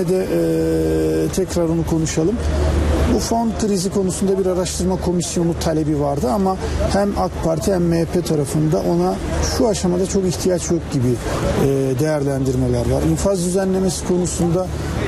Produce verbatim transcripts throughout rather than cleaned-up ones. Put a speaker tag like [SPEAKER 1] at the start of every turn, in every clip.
[SPEAKER 1] De, e, tekrar onu konuşalım. Bu fon krizi konusunda bir araştırma komisyonu talebi vardı ama hem AK Parti hem M H P tarafında ona şu aşamada çok ihtiyaç yok gibi e, değerlendirmeler var. İnfaz düzenlemesi konusunda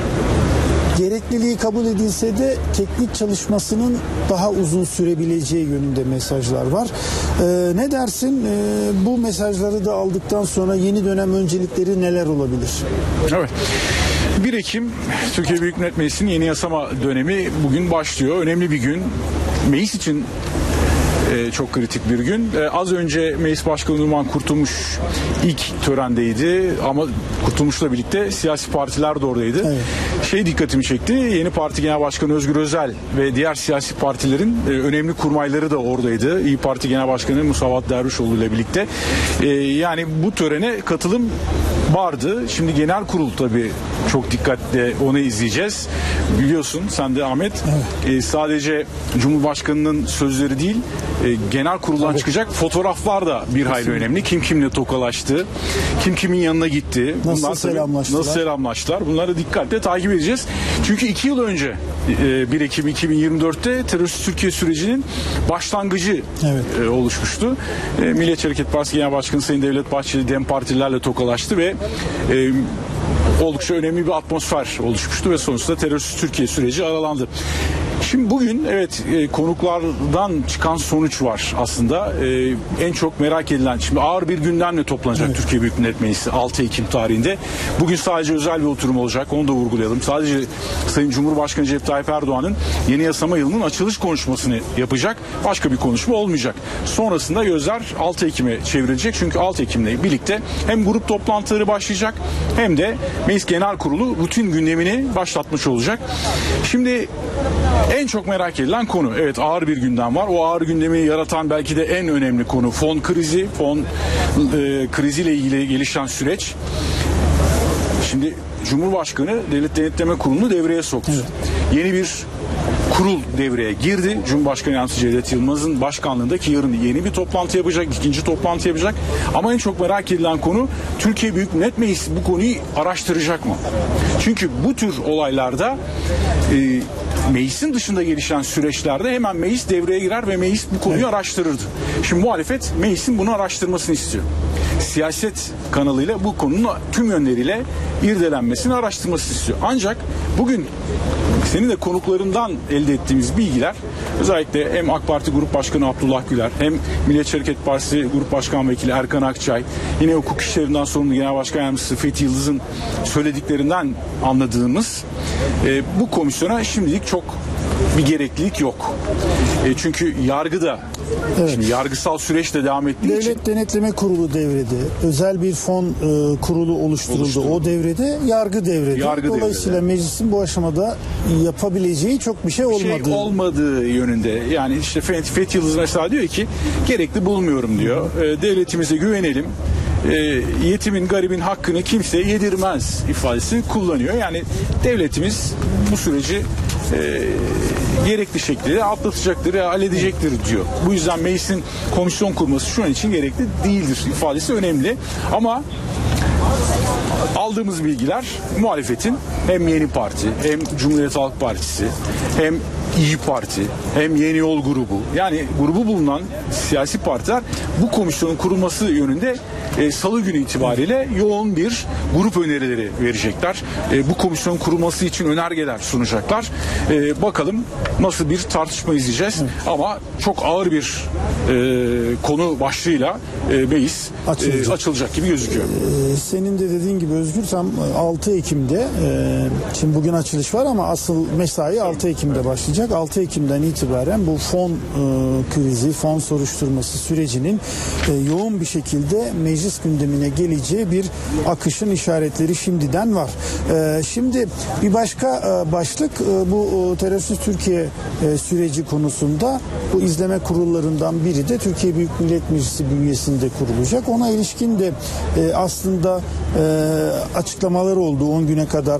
[SPEAKER 1] gerekliliği kabul edilse de teknik çalışmasının daha uzun sürebileceği yönünde mesajlar var. Ee, ne dersin? Ee, bu mesajları da aldıktan sonra yeni dönem öncelikleri neler olabilir?
[SPEAKER 2] Evet. bir Ekim Türkiye Büyük Millet Meclisi'nin yeni yasama dönemi bugün başlıyor. Önemli bir gün. Meclis için Ee, çok kritik bir gün. Ee, az önce Meclis Başkanı Numan Kurtulmuş ilk törendeydi ama Kurtulmuş'la birlikte siyasi partiler de oradaydı. Evet. Şey dikkatimi çekti. Yeni Parti Genel Başkanı Özgür Özel ve diğer siyasi partilerin e, önemli kurmayları da oradaydı. İYİ Parti Genel Başkanı Musavat Dervişoğlu ile birlikte. E, yani bu törene katılım vardı. Şimdi genel kurul tabii çok dikkatle onu izleyeceğiz. Biliyorsun sen de Ahmet, evet. e, sadece Cumhurbaşkanı'nın sözleri değil, e, genel kuruldan evet. çıkacak fotoğraflar da bir hayli önemli. Kim kimle tokalaştı, kim kimin yanına gitti.
[SPEAKER 1] Nasıl
[SPEAKER 2] Bunlar
[SPEAKER 1] selamlaştılar.
[SPEAKER 2] Nasıl selamlaştılar. Bunları dikkatle takip edeceğiz. Çünkü iki yıl önce e, bir Ekim iki bin yirmi dörtte terörsüz Türkiye sürecinin başlangıcı evet. e, oluşmuştu. E, Milliyetçi Hareket Partisi Genel Başkanı Sayın Devlet Bahçeli DEM partilerle tokalaştı ve e, oldukça önemli bir atmosfer oluşmuştu ve sonuçta terörsüz Türkiye süreci aralandı. Şimdi bugün evet e, konuklardan çıkan sonuç var aslında. E, en çok merak edilen, şimdi ağır bir gündemle toplanacak evet. Türkiye Büyük Millet Meclisi altı Ekim tarihinde. Bugün sadece özel bir oturum olacak, onu da vurgulayalım. Sadece Sayın Cumhurbaşkanı Recep Tayyip Erdoğan'ın yeni yasama yılının açılış konuşmasını yapacak. Başka bir konuşma olmayacak. Sonrasında gözler altı Ekim'e çevrilecek. Çünkü altı Ekim'le birlikte hem grup toplantıları başlayacak hem de Meclis Genel Kurulu rutin gündemini başlatmış olacak. Şimdi en çok merak edilen konu, evet ağır bir gündem var. O ağır gündemi yaratan belki de en önemli konu fon krizi, fon e, kriziyle ilgili gelişen süreç. Şimdi Cumhurbaşkanı Devlet Denetleme Kurulu'nu devreye soktu. Evet. Yeni bir kurul devreye girdi. Cumhurbaşkanı Yardımcısı Cevdet Yılmaz'ın başkanlığındaki yarın yeni bir toplantı yapacak, ikinci toplantı yapacak. Ama en çok merak edilen konu Türkiye Büyük Millet Meclisi bu konuyu araştıracak mı? Çünkü bu tür olaylarda e, meclisin dışında gelişen süreçlerde hemen meclis devreye girer ve meclis bu konuyu evet. araştırırdı. Şimdi muhalefet meclisin bunu araştırmasını istiyor. Siyaset kanalıyla bu konunun tüm yönleriyle irdelenmesini, araştırmasını istiyor. Ancak bugün senin de konuklarından elde ettiğimiz bilgiler, özellikle hem AK Parti Grup Başkanı Abdullah Güler, hem Milliyetçi Hareket Partisi Grup Başkan Vekili Erkan Akçay, yine hukuk işlerinden sorumlu Genel Başkan Yardımcısı Fethi Yıldız'ın söylediklerinden anladığımız e, bu komisyona şimdilik çok bir gereklilik yok. E, çünkü yargı da evet. şimdi yargısal süreç de devam ettiği
[SPEAKER 1] Devlet
[SPEAKER 2] için.
[SPEAKER 1] Devlet Denetleme Kurulu devrede. Özel bir fon e, kurulu oluşturuldu. oluşturuldu. O devrede, yargı devrede. Yargı Dolayısıyla devrede. Meclisin bu aşamada yapabileceği çok bir şey olmadığı.
[SPEAKER 2] Şey olmadığı yönünde. Yani işte Fethi Yıldız mesela diyor ki gerekli bulmuyorum diyor. E, devletimize güvenelim. E, yetimin, garibin hakkını kimse yedirmez ifadesini kullanıyor. Yani devletimiz bu süreci e, gerekli şekilde atlatacaktır, halledecektir diyor. Bu yüzden meclisin komisyon kurması şu an için gerekli değildir ifadesi önemli. Ama aldığımız bilgiler muhalefetin hem Yeni Parti, hem Cumhuriyet Halk Partisi, hem İYİ Parti, hem Yeni Yol grubu, yani grubu bulunan siyasi partiler bu komisyonun kurulması yönünde e, salı günü itibariyle yoğun bir grup önerileri verecekler. E, bu komisyonun kurulması için önergeler sunacaklar. E, bakalım nasıl bir tartışma izleyeceğiz. Hı. Ama çok ağır bir e, konu başlığıyla e, meclis açılacak. E, açılacak gibi gözüküyor.
[SPEAKER 1] Ee, senin de dediğin gibi Özgür, tam altı Ekim'de e, şimdi bugün açılış var ama asıl mesai altı Ekim'de başlayacak. altı Ekim'den itibaren bu fon e, krizi, fon soruşturması sürecinin e, yoğun bir şekilde meclis gündemine geleceği bir akışın işaretleri şimdiden var. E, şimdi bir başka e, başlık e, bu e, terörsüz Türkiye e, süreci konusunda bu izleme kurullarından biri de Türkiye Büyük Millet Meclisi bünyesinde kurulacak. Ona ilişkin de e, aslında e, açıklamalar oldu. on güne kadar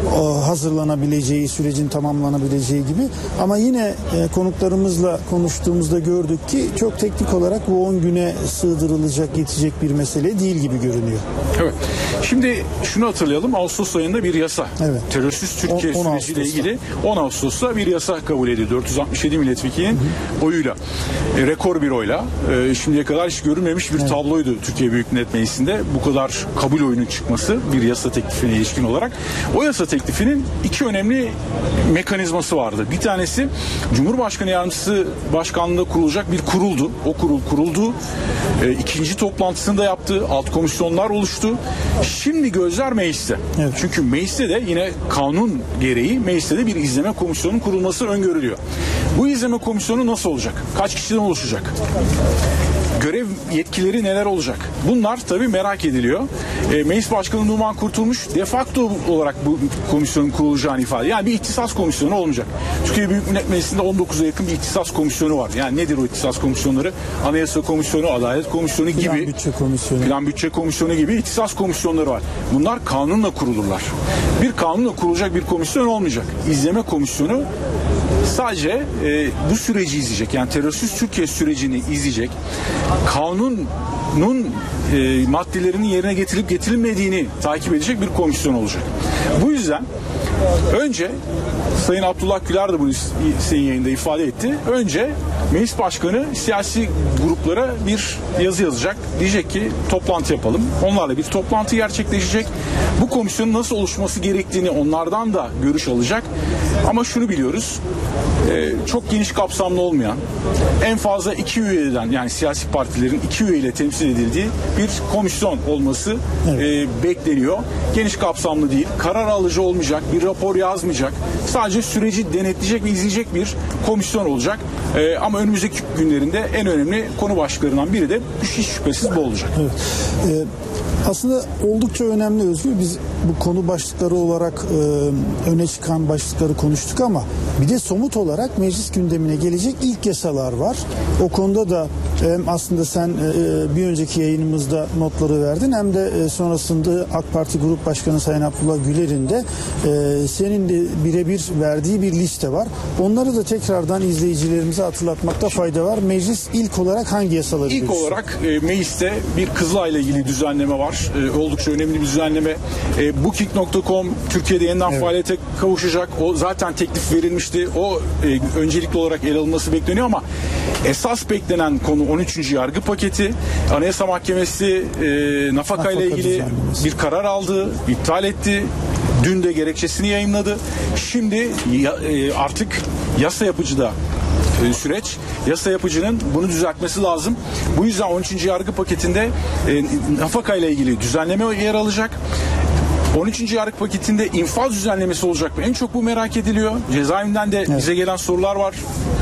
[SPEAKER 1] hazırlanabileceği, sürecin tamamlanabileceği gibi. Ama yine e, konuklarımızla konuştuğumuzda gördük ki çok teknik olarak bu on güne sığdırılacak, yetecek bir mesele değil gibi görünüyor.
[SPEAKER 2] Evet. Şimdi şunu hatırlayalım. Ağustos ayında bir yasa.
[SPEAKER 1] Evet.
[SPEAKER 2] Terörsüz Türkiye
[SPEAKER 1] on, on
[SPEAKER 2] süreciyle ilgili on Ağustos'ta bir yasa kabul edildi. dört yüz altmış yedi milletvekilinin oyuyla. E, rekor bir oyla. E, şimdiye kadar hiç görülmemiş bir evet. tabloydu Türkiye Büyük Millet Meclisi'nde. Bu kadar kabul oyunun çıkması bir yasa teklifine ilişkin olarak. O yasa teklifinin iki önemli mekanizması vardı. Bir tanesi Cumhurbaşkanı Yardımcısı Başkanlığı'nda kurulacak bir kuruldu. O kurul kuruldu. E, ikinci toplantısını da yaptı. Alt komisyonlar oluştu. Şimdi gözler mecliste. Evet. Çünkü mecliste de yine kanun gereği mecliste de bir izleme komisyonunun kurulması öngörülüyor. Bu izleme komisyonu nasıl olacak? Kaç kişiden oluşacak? Görev yetkileri neler olacak? Bunlar tabii merak ediliyor. E, Meclis Başkanı Numan Kurtulmuş de facto olarak bu komisyonun kurulacağını ifade. Yani bir ihtisas komisyonu olmayacak. Türkiye Büyük Millet Meclisi'nde on dokuza yakın bir ihtisas komisyonu var. Yani nedir o ihtisas komisyonları? Anayasa Komisyonu, Adalet Komisyonu gibi.
[SPEAKER 1] Plan Bütçe Komisyonu.
[SPEAKER 2] Plan Bütçe Komisyonu gibi ihtisas komisyonları var. Bunlar kanunla kurulurlar. Bir kanunla kurulacak bir komisyon olmayacak. İzleme komisyonu sadece e, bu süreci izleyecek. Yani terörsüz Türkiye sürecini izleyecek. Kanunun e, maddelerinin yerine getirilip getirilmediğini takip edecek bir komisyon olacak. Bu yüzden önce Sayın Abdullah Güler de bunu senin yayında ifade etti. Önce Meclis Başkanı siyasi gruplara bir yazı yazacak. Diyecek ki toplantı yapalım. Onlarla bir toplantı gerçekleşecek. Bu komisyonun nasıl oluşması gerektiğini onlardan da görüş alacak. Ama şunu biliyoruz. E, çok geniş kapsamlı olmayan, en fazla iki üyeden, yani siyasi partilerin iki üyeyle temsil edildiği bir komisyon olması evet. e, bekleniyor. Geniş kapsamlı değil, karar alıcı olmayacak, bir rapor yazmayacak, sadece süreci denetleyecek ve izleyecek bir komisyon olacak. E, ama önümüzdeki günlerinde en önemli konu başlıklarından biri de hiç şüphesiz bu olacak.
[SPEAKER 1] Evet. E, aslında oldukça önemli Özgür. Biz bu konu başlıkları olarak e, öne çıkan başlıkları konuştuk ama bir de somut olarak meclis gündemine gelecek ilk yasalar var. O konuda da hem aslında sen e, bir önceki yayınımızda notları verdin, hem de e, sonrasında AK Parti Grup Başkanı Sayın Abdullah Güler'in de e, senin de birebir verdiği bir liste var. Onları da tekrardan izleyicilerimize hatırlatmakta fayda var. Meclis ilk olarak hangi yasaları
[SPEAKER 2] İlk görürsün? olarak e, mecliste bir Kızılay'la ilgili düzenleme var. E, oldukça önemli bir düzenleme. E, Booking nokta com Türkiye'de yeniden evet. faaliyete kavuşacak. O zaten teklif verilmişti. O e, öncelikli olarak ele alınması bekleniyor ama esas beklenen konu on üçüncü yargı paketi. Anayasa Mahkemesi e, nafaka ile ilgili bir karar aldı, iptal etti. Dün de gerekçesini yayınladı. Şimdi ya, e, artık yasa yapıcı da e, süreç. Yasa yapıcının bunu düzeltmesi lazım. Bu yüzden on üçüncü yargı paketinde e, nafaka ile ilgili düzenleme yer alacak. on üçüncü yargı paketinde infaz düzenlemesi olacak mı? En çok bu merak ediliyor. Cezaevinden de evet. bize gelen sorular var.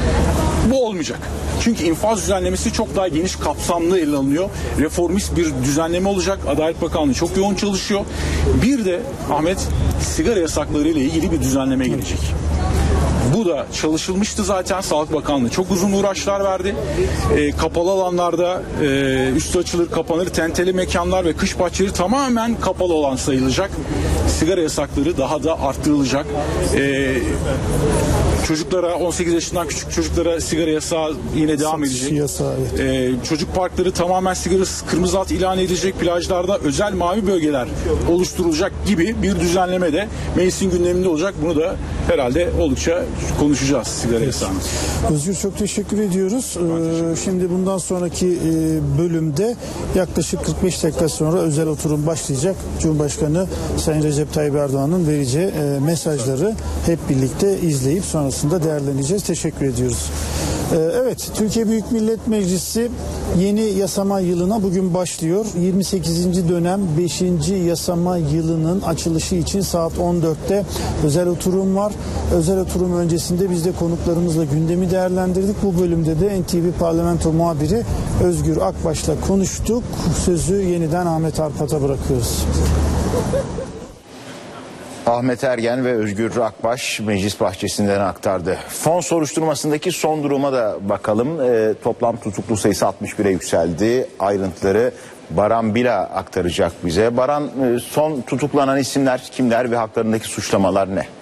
[SPEAKER 2] Bu olmayacak. Çünkü infaz düzenlemesi çok daha geniş kapsamlı ele alınıyor. Reformist bir düzenleme olacak. Adalet Bakanlığı çok yoğun çalışıyor. Bir de Ahmet, sigara yasakları ile ilgili bir düzenleme gelecek. Bu da çalışılmıştı zaten. Sağlık Bakanlığı çok uzun uğraşlar verdi. E, kapalı alanlarda e, üstü açılır kapanır, tenteli mekanlar ve kış bahçeleri tamamen kapalı olan sayılacak. Sigara yasakları daha da arttırılacak. E, çocuklara, on sekiz yaşından küçük çocuklara sigara yasağı yine devam edecek.
[SPEAKER 1] Yasağı, evet.
[SPEAKER 2] e, çocuk parkları tamamen sigarasız, kırmızı hat ilan edilecek. Plajlarda özel mavi bölgeler oluşturulacak gibi bir düzenleme de meclisin gündeminde olacak. Bunu da herhalde oldukça konuşacağız, sigara yasağını.
[SPEAKER 1] Özgür, çok teşekkür ediyoruz. Ee, şimdi bundan sonraki e, bölümde yaklaşık kırk beş dakika sonra özel oturum başlayacak. Cumhurbaşkanı Sayın Recep Tayyip Erdoğan'ın vereceği e, mesajları hep birlikte izleyip sonrasında değerleneceğiz. Teşekkür ediyoruz. Ee, evet, Türkiye Büyük Millet Meclisi yeni yasama yılına bugün başlıyor. yirmi sekizinci dönem beşinci yasama yılının açılışı için saat on dörtte özel oturum var. Özel oturum öncesinde biz de konuklarımızla gündemi değerlendirdik. Bu bölümde de N T V Parlamento muhabiri Özgür Akbaş'la konuştuk. Sözü yeniden Ahmet Arpat'a bırakıyoruz.
[SPEAKER 3] Ahmet Ergen ve Özgür Akbaş meclis bahçesinden aktardı. Fon soruşturmasındaki son duruma da bakalım. E, toplam tutuklu sayısı altmış bire yükseldi. Ayrıntıları Baran Bila aktaracak bize. Baran, e, son tutuklanan isimler kimler ve haklarındaki suçlamalar ne?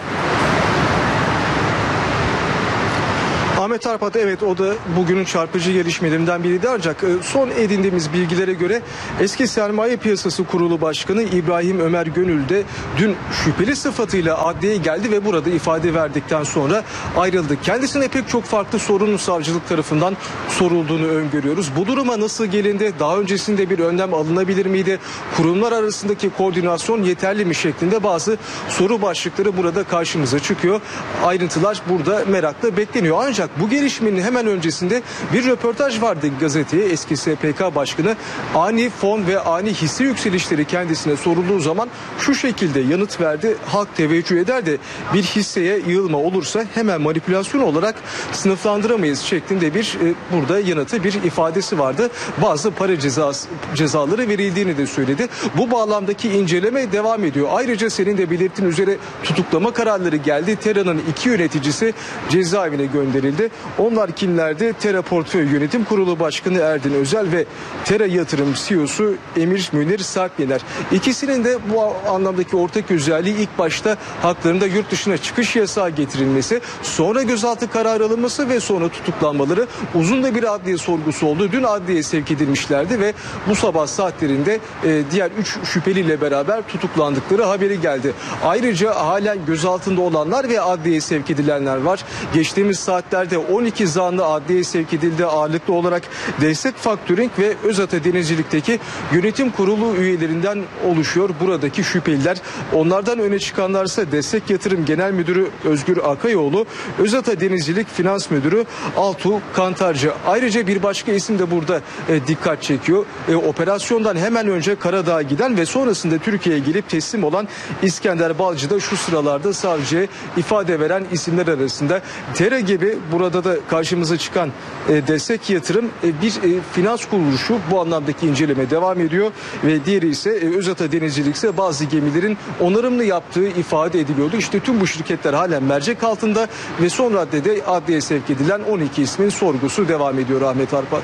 [SPEAKER 4] Ahmet Arpat, evet, o da bugünün çarpıcı gelişmelerinden biriydi, ancak son edindiğimiz bilgilere göre eski Sermaye Piyasası Kurulu Başkanı İbrahim Ömer Gönül de dün şüpheli sıfatıyla adliyeye geldi ve burada ifade verdikten sonra ayrıldı. Kendisine pek çok farklı sorunun savcılık tarafından sorulduğunu öngörüyoruz. Bu duruma nasıl gelindi? Daha öncesinde bir önlem alınabilir miydi? Kurumlar arasındaki koordinasyon yeterli mi şeklinde bazı soru başlıkları burada karşımıza çıkıyor. Ayrıntılar burada merakla bekleniyor. Ancak bu gelişmenin hemen öncesinde bir röportaj vardı gazeteye. Eski S P K Başkanı ani fon ve ani hisse yükselişleri kendisine sorulduğu zaman şu şekilde yanıt verdi. Halk teveccüh eder de bir hisseye yığılma olursa hemen manipülasyon olarak sınıflandıramayız şeklinde bir e, burada yanıtı, bir ifadesi vardı. Bazı para cezası, cezaları verildiğini de söyledi. Bu bağlamdaki inceleme devam ediyor. Ayrıca senin de belirttiğin üzere tutuklama kararları geldi. Tera'nın iki yöneticisi cezaevine gönderildi. Onlar kimlerdi? Tera Portföy Yönetim Kurulu Başkanı Erdin Özel ve Tera Yatırım C E O'su Emir Münir Sarpyener. İkisinin de bu anlamdaki ortak özelliği ilk başta haklarında yurt dışına çıkış yasağı getirilmesi, sonra gözaltı kararı alınması ve sonra tutuklanmaları. Uzun da bir adliye sorgusu oldu. Dün adliyeye sevk edilmişlerdi ve bu sabah saatlerinde e, diğer üç şüpheliyle beraber tutuklandıkları haberi geldi. Ayrıca halen gözaltında olanlar ve adliyeye sevk edilenler var. Geçtiğimiz saatlerde on iki zanlı adliyeye sevk edildi. Ağırlıklı olarak Destek Faktörink ve Özata Denizcilik'teki yönetim kurulu üyelerinden oluşuyor buradaki şüpheliler. Onlardan öne çıkanlarsa Destek Yatırım Genel Müdürü Özgür Akayoğlu, Özata Denizcilik Finans Müdürü Altuğ Kantarcı. Ayrıca bir başka isim de burada e, dikkat çekiyor. E, operasyondan hemen önce Karadağ'a giden ve sonrasında Türkiye'ye gelip teslim olan İskender Balcı da şu sıralarda savcıya ifade veren isimler arasında. Tera gibi burada da karşımıza çıkan e, Destek Yatırım e, bir e, finans kuruluşu, bu anlamdaki inceleme devam ediyor ve diğeri ise e, Özata Denizcilik ise bazı gemilerin onarımlı yaptığı ifade ediliyordu. İşte tüm bu şirketler halen mercek altında ve son raddede adliyeye sevk edilen on iki ismin sorgusu devam ediyor Ahmet Arpat.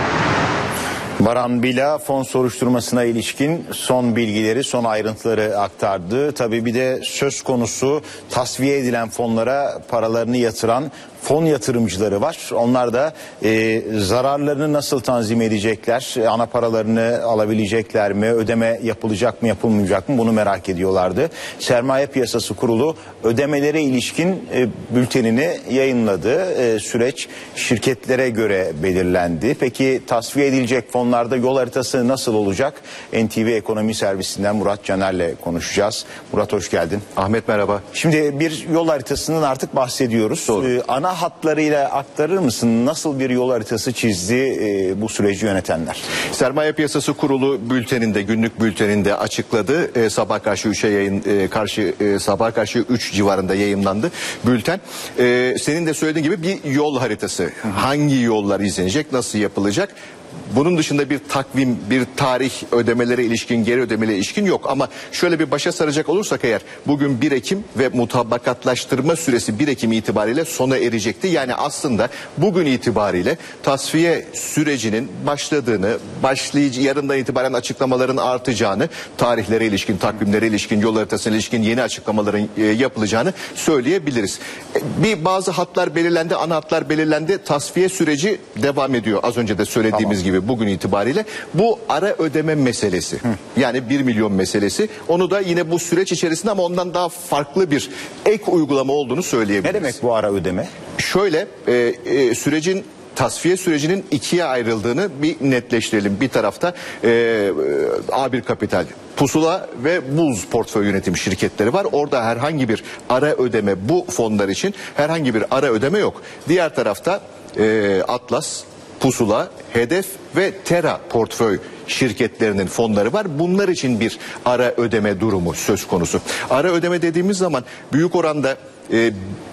[SPEAKER 3] Baran Bila fon soruşturmasına ilişkin son bilgileri, son ayrıntıları aktardı. Tabii bir de söz konusu tasfiye edilen fonlara paralarını yatıran fon yatırımcıları var. Onlar da e, zararlarını nasıl tanzim edecekler, ana paralarını alabilecekler mi, ödeme yapılacak mı yapılmayacak mı bunu merak ediyorlardı. Sermaye Piyasası Kurulu ödemelere ilişkin e, bültenini yayınladı. E, süreç şirketlere göre belirlendi. Peki tasfiye edilecek fonlarda yol haritası nasıl olacak? N T V Ekonomi Servisinden Murat Caner'le konuşacağız. Murat, hoş geldin.
[SPEAKER 5] Ahmet, merhaba.
[SPEAKER 3] Şimdi bir yol haritasından artık bahsediyoruz.
[SPEAKER 5] Doğru.
[SPEAKER 3] Ee, ana hatlarıyla aktarır mısın? Nasıl bir yol haritası çizdi e, bu süreci yönetenler?
[SPEAKER 5] Sermaye Piyasası Kurulu bülteninde, günlük bülteninde açıkladı. E, sabah karşı üçe yayın e, karşı e, sabah karşı üç civarında yayımlandı bülten. E, senin de söylediğin gibi bir yol haritası. Hangi yollar izlenecek, nasıl yapılacak? Bunun dışında bir takvim, bir tarih, ödemelere ilişkin, geri ödemelere ilişkin yok. Ama şöyle bir başa saracak olursak eğer, bugün bir Ekim ve mutabakatlaştırma süresi bir Ekim itibariyle sona erecekti. Yani aslında bugün itibariyle tasfiye sürecinin başladığını, başlayıcı yarından itibaren açıklamaların artacağını, tarihlere ilişkin, takvimlere ilişkin, yol haritasına ilişkin yeni açıklamaların e, yapılacağını söyleyebiliriz. E, bir bazı hatlar belirlendi, ana hatlar belirlendi. Tasfiye süreci devam ediyor. Az önce de söylediğimiz tamam. gibi bugün itibariyle bu ara ödeme meselesi. Hı. Yani bir milyon meselesi. Onu da yine bu süreç içerisinde ama ondan daha farklı bir ek uygulama olduğunu söyleyebiliriz.
[SPEAKER 3] Ne demek bu ara ödeme?
[SPEAKER 5] Şöyle e, e, sürecin tasfiye sürecinin ikiye ayrıldığını bir netleştirelim. Bir tarafta e, e, A bir Kapital, Pusula ve Buz portföy yönetim şirketleri var. Orada herhangi bir ara ödeme, bu fonlar için herhangi bir ara ödeme yok. Diğer tarafta e, Atlas, Pusula, Hedef ve Tera portföy şirketlerinin fonları var. Bunlar için bir ara ödeme durumu söz konusu. Ara ödeme dediğimiz zaman büyük oranda e,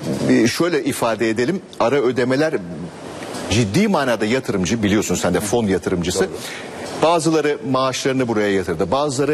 [SPEAKER 5] şöyle ifade edelim. Ara ödemeler ciddi manada yatırımcı, biliyorsun sen de fon yatırımcısı. Doğru. Bazıları maaşlarını buraya yatırdı. Bazıları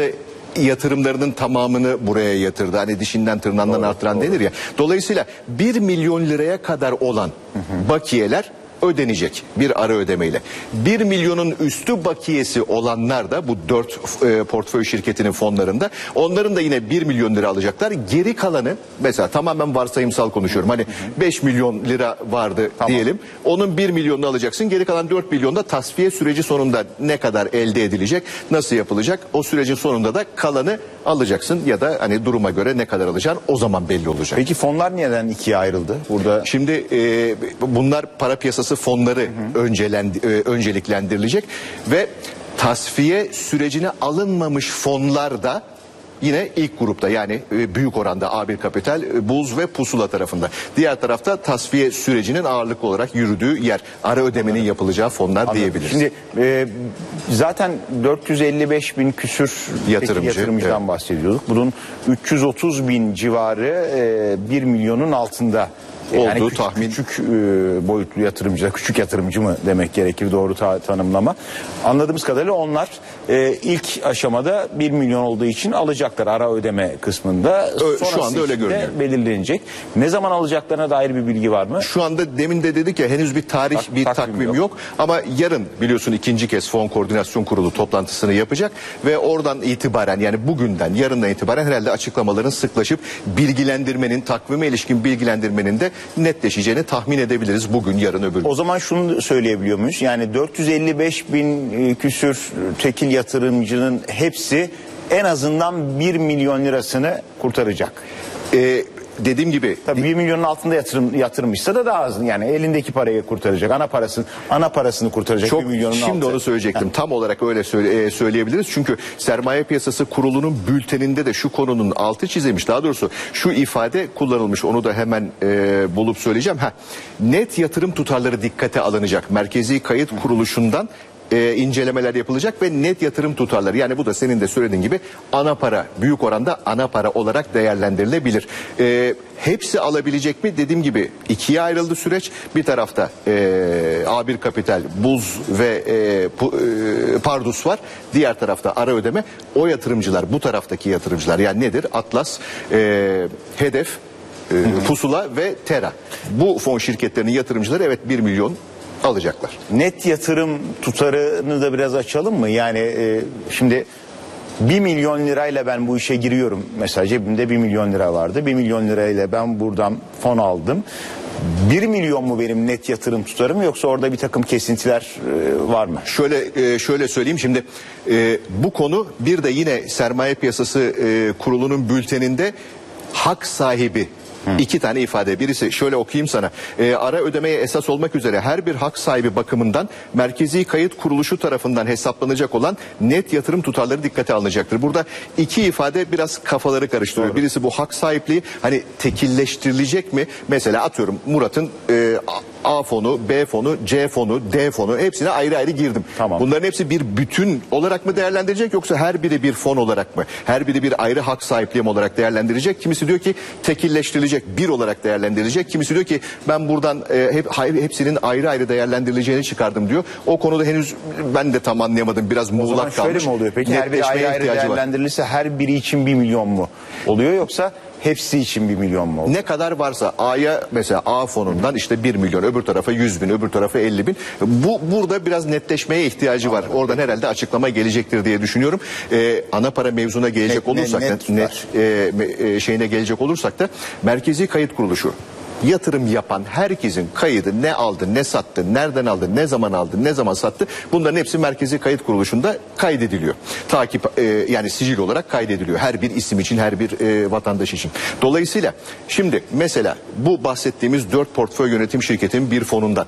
[SPEAKER 5] yatırımlarının tamamını buraya yatırdı. Hani dişinden tırnağından arttıran denir ya. Dolayısıyla bir milyon liraya kadar olan hı hı. bakiyeler ödenecek bir ara ödemeyle. bir milyonun üstü bakiyesi olanlar da bu dört e, portföy şirketinin fonlarında, onların da yine bir milyon lira alacaklar. Geri kalanı, mesela tamamen varsayımsal konuşuyorum. Hani beş milyon lira vardı tamam. diyelim. Onun bir milyonunu alacaksın. Geri kalan dört milyonda tasfiye süreci sonunda ne kadar elde edilecek, nasıl yapılacak? O sürecin sonunda da kalanı alacaksın ya da hani duruma göre ne kadar alacaksın o zaman belli olacak.
[SPEAKER 3] Peki fonlar neden ikiye ayrıldı? Burada
[SPEAKER 5] şimdi e, bunlar para piyasası fonları hı hı. Öncelendi, e, önceliklendirilecek ve tasfiye sürecine alınmamış fonlar da yine ilk grupta, yani e, büyük oranda A bir Kapital, e, Buz ve Pusula tarafında. Diğer tarafta tasfiye sürecinin ağırlıklı olarak yürüdüğü yer, ara ödemenin Anladım. yapılacağı fonlar Anladım. diyebiliriz.
[SPEAKER 3] Şimdi e, zaten dört yüz elli beş bin küsür
[SPEAKER 5] Yatırımcı,
[SPEAKER 3] yatırımcıdan evet. bahsediyorduk. Bunun üç yüz otuz bin civarı e, bir milyonun altında. Yani
[SPEAKER 5] olduğu
[SPEAKER 3] küçük,
[SPEAKER 5] tahmin.
[SPEAKER 3] Küçük e, boyutlu yatırımcı, küçük yatırımcı mı demek gerekir, doğru ta tanımlama. Anladığımız kadarıyla onlar e, ilk aşamada bir milyon olduğu için alacaklar ara ödeme kısmında.
[SPEAKER 5] Ö, şu anda öyle görünüyor.
[SPEAKER 3] Belirlenecek. Ne zaman alacaklarına dair bir bilgi var mı?
[SPEAKER 5] Şu anda demin de dedik ya, henüz bir tarih, tak, bir takvim, takvim yok. yok. Ama yarın biliyorsun ikinci kez Fon Koordinasyon Kurulu toplantısını yapacak ve oradan itibaren, yani bugünden, yarından itibaren herhalde açıklamaların sıklaşıp bilgilendirmenin, takvime ilişkin bilgilendirmenin de netleşeceğini tahmin edebiliriz bugün, yarın, öbür gün.
[SPEAKER 3] O zaman şunu söyleyebiliyor muyuz? Yani dört yüz elli beş bin küsür tekil yatırımcının hepsi en azından bir milyon lirasını kurtaracak.
[SPEAKER 5] Ee, Dediğim gibi
[SPEAKER 3] tabii bir milyonun altında yatırım yatırmışsa da daha az, yani elindeki parayı kurtaracak, ana parasını ana parasını kurtaracak
[SPEAKER 5] çok,
[SPEAKER 3] bir milyonun altı.
[SPEAKER 5] Şimdi onu söyleyecektim. Ha. Tam olarak öyle söyle, e, söyleyebiliriz. Çünkü Sermaye Piyasası Kurulu'nun bülteninde de şu konunun altı çizilmiş. Daha doğrusu şu ifade kullanılmış. Onu da hemen e, bulup söyleyeceğim. Ha. Net yatırım tutarları dikkate alınacak. Merkezi Kayıt Kuruluşu'ndan E, incelemeler yapılacak ve net yatırım tutarları, yani bu da senin de söylediğin gibi ana para, büyük oranda ana para olarak değerlendirilebilir. E, hepsi alabilecek mi? Dediğim gibi ikiye ayrıldı süreç. Bir tarafta e, A bir Kapital, Buz ve e, pu, e, Pardus var. Diğer tarafta ara ödeme. O yatırımcılar, bu taraftaki yatırımcılar, yani nedir? Atlas, e, Hedef, e, Pusula ve Tera. Bu fon şirketlerinin yatırımcıları evet bir milyon alacaklar.
[SPEAKER 3] Net yatırım tutarını da biraz açalım mı? Yani e, şimdi bir milyon lirayla ben bu işe giriyorum. Mesela cebimde bir milyon lira vardı. bir milyon lirayla ben buradan fon aldım. bir milyon mu benim net yatırım tutarım, yoksa orada bir takım kesintiler e, var mı?
[SPEAKER 5] Şöyle e, şöyle söyleyeyim şimdi, e, bu konu bir de yine Sermaye Piyasası e, Kurulu'nun bülteninde hak sahibi. Hı. İki tane ifade. Birisi şöyle okuyayım sana. E, ara ödemeye esas olmak üzere her bir hak sahibi bakımından Merkezi Kayıt Kuruluşu tarafından hesaplanacak olan net yatırım tutarları dikkate alınacaktır. Burada iki ifade biraz kafaları karıştırıyor. Doğru. Birisi bu hak sahipliği hani tekilleştirilecek mi? Mesela atıyorum Murat'ın e, A fonu, B fonu, C fonu, D fonu, hepsine ayrı ayrı girdim. Tamam. Bunların hepsi bir bütün olarak mı değerlendirecek, yoksa her biri bir fon olarak mı? Her biri bir ayrı hak sahipliğim olarak değerlendirecek. Kimisi diyor ki tekilleştirilecek, bir olarak değerlendirilecek. Kimisi diyor ki ben buradan e, hep hepsinin ayrı ayrı değerlendirileceğini çıkardım diyor. O konuda henüz ben de tam anlayamadım. Biraz muğlak kalmış.
[SPEAKER 3] Şöyle mi oluyor peki? Her biri ayrı ayrı değerlendirilirse var. Her biri için bir milyon mu oluyor, yoksa hepsi için bir milyon mu oluyor?
[SPEAKER 5] Ne kadar varsa A'ya, mesela A fonundan işte bir milyon, öbür tarafa yüz bin, öbür tarafa elli bin. Bu burada biraz netleşmeye ihtiyacı var. Oradan herhalde açıklama gelecektir diye düşünüyorum. Ee, ana para mevzuna gelecek net, olursak net, da, net e, e, şeyine gelecek olursak da Merkezi Kayıt Kuruluşu yatırım yapan herkesin kaydı, ne aldı, ne sattı, nereden aldı, ne zaman aldı, ne zaman sattı, bunların hepsi Merkezi Kayıt Kuruluşu'nda kaydediliyor. Takip e, yani sicil olarak kaydediliyor. Her bir isim için, her bir e, vatandaş için. Dolayısıyla şimdi mesela bu bahsettiğimiz dört portföy yönetim şirketinin bir fonundan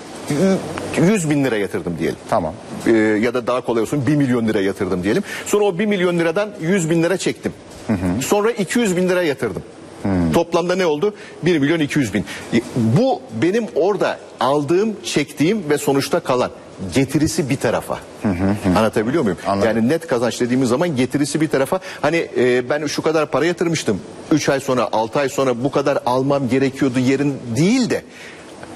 [SPEAKER 5] yüz bin lira yatırdım diyelim.
[SPEAKER 3] Tamam.
[SPEAKER 5] Ee, ya da daha kolay olsun bir milyon lira yatırdım diyelim. Sonra o bir milyon liradan yüz bin lira çektim. Hı hı. Sonra iki yüz bin lira yatırdım. Hmm. Toplamda ne oldu? bir milyon iki yüz bin. Bu benim orada aldığım, çektiğim ve sonuçta kalan getirisi bir tarafa. Hı hı hı. Anlatabiliyor muyum? Anladım. Yani net kazanç dediğimiz zaman getirisi bir tarafa. Hani e, ben şu kadar para yatırmıştım. üç ay sonra, altı ay sonra bu kadar almam gerekiyordu yerin değil de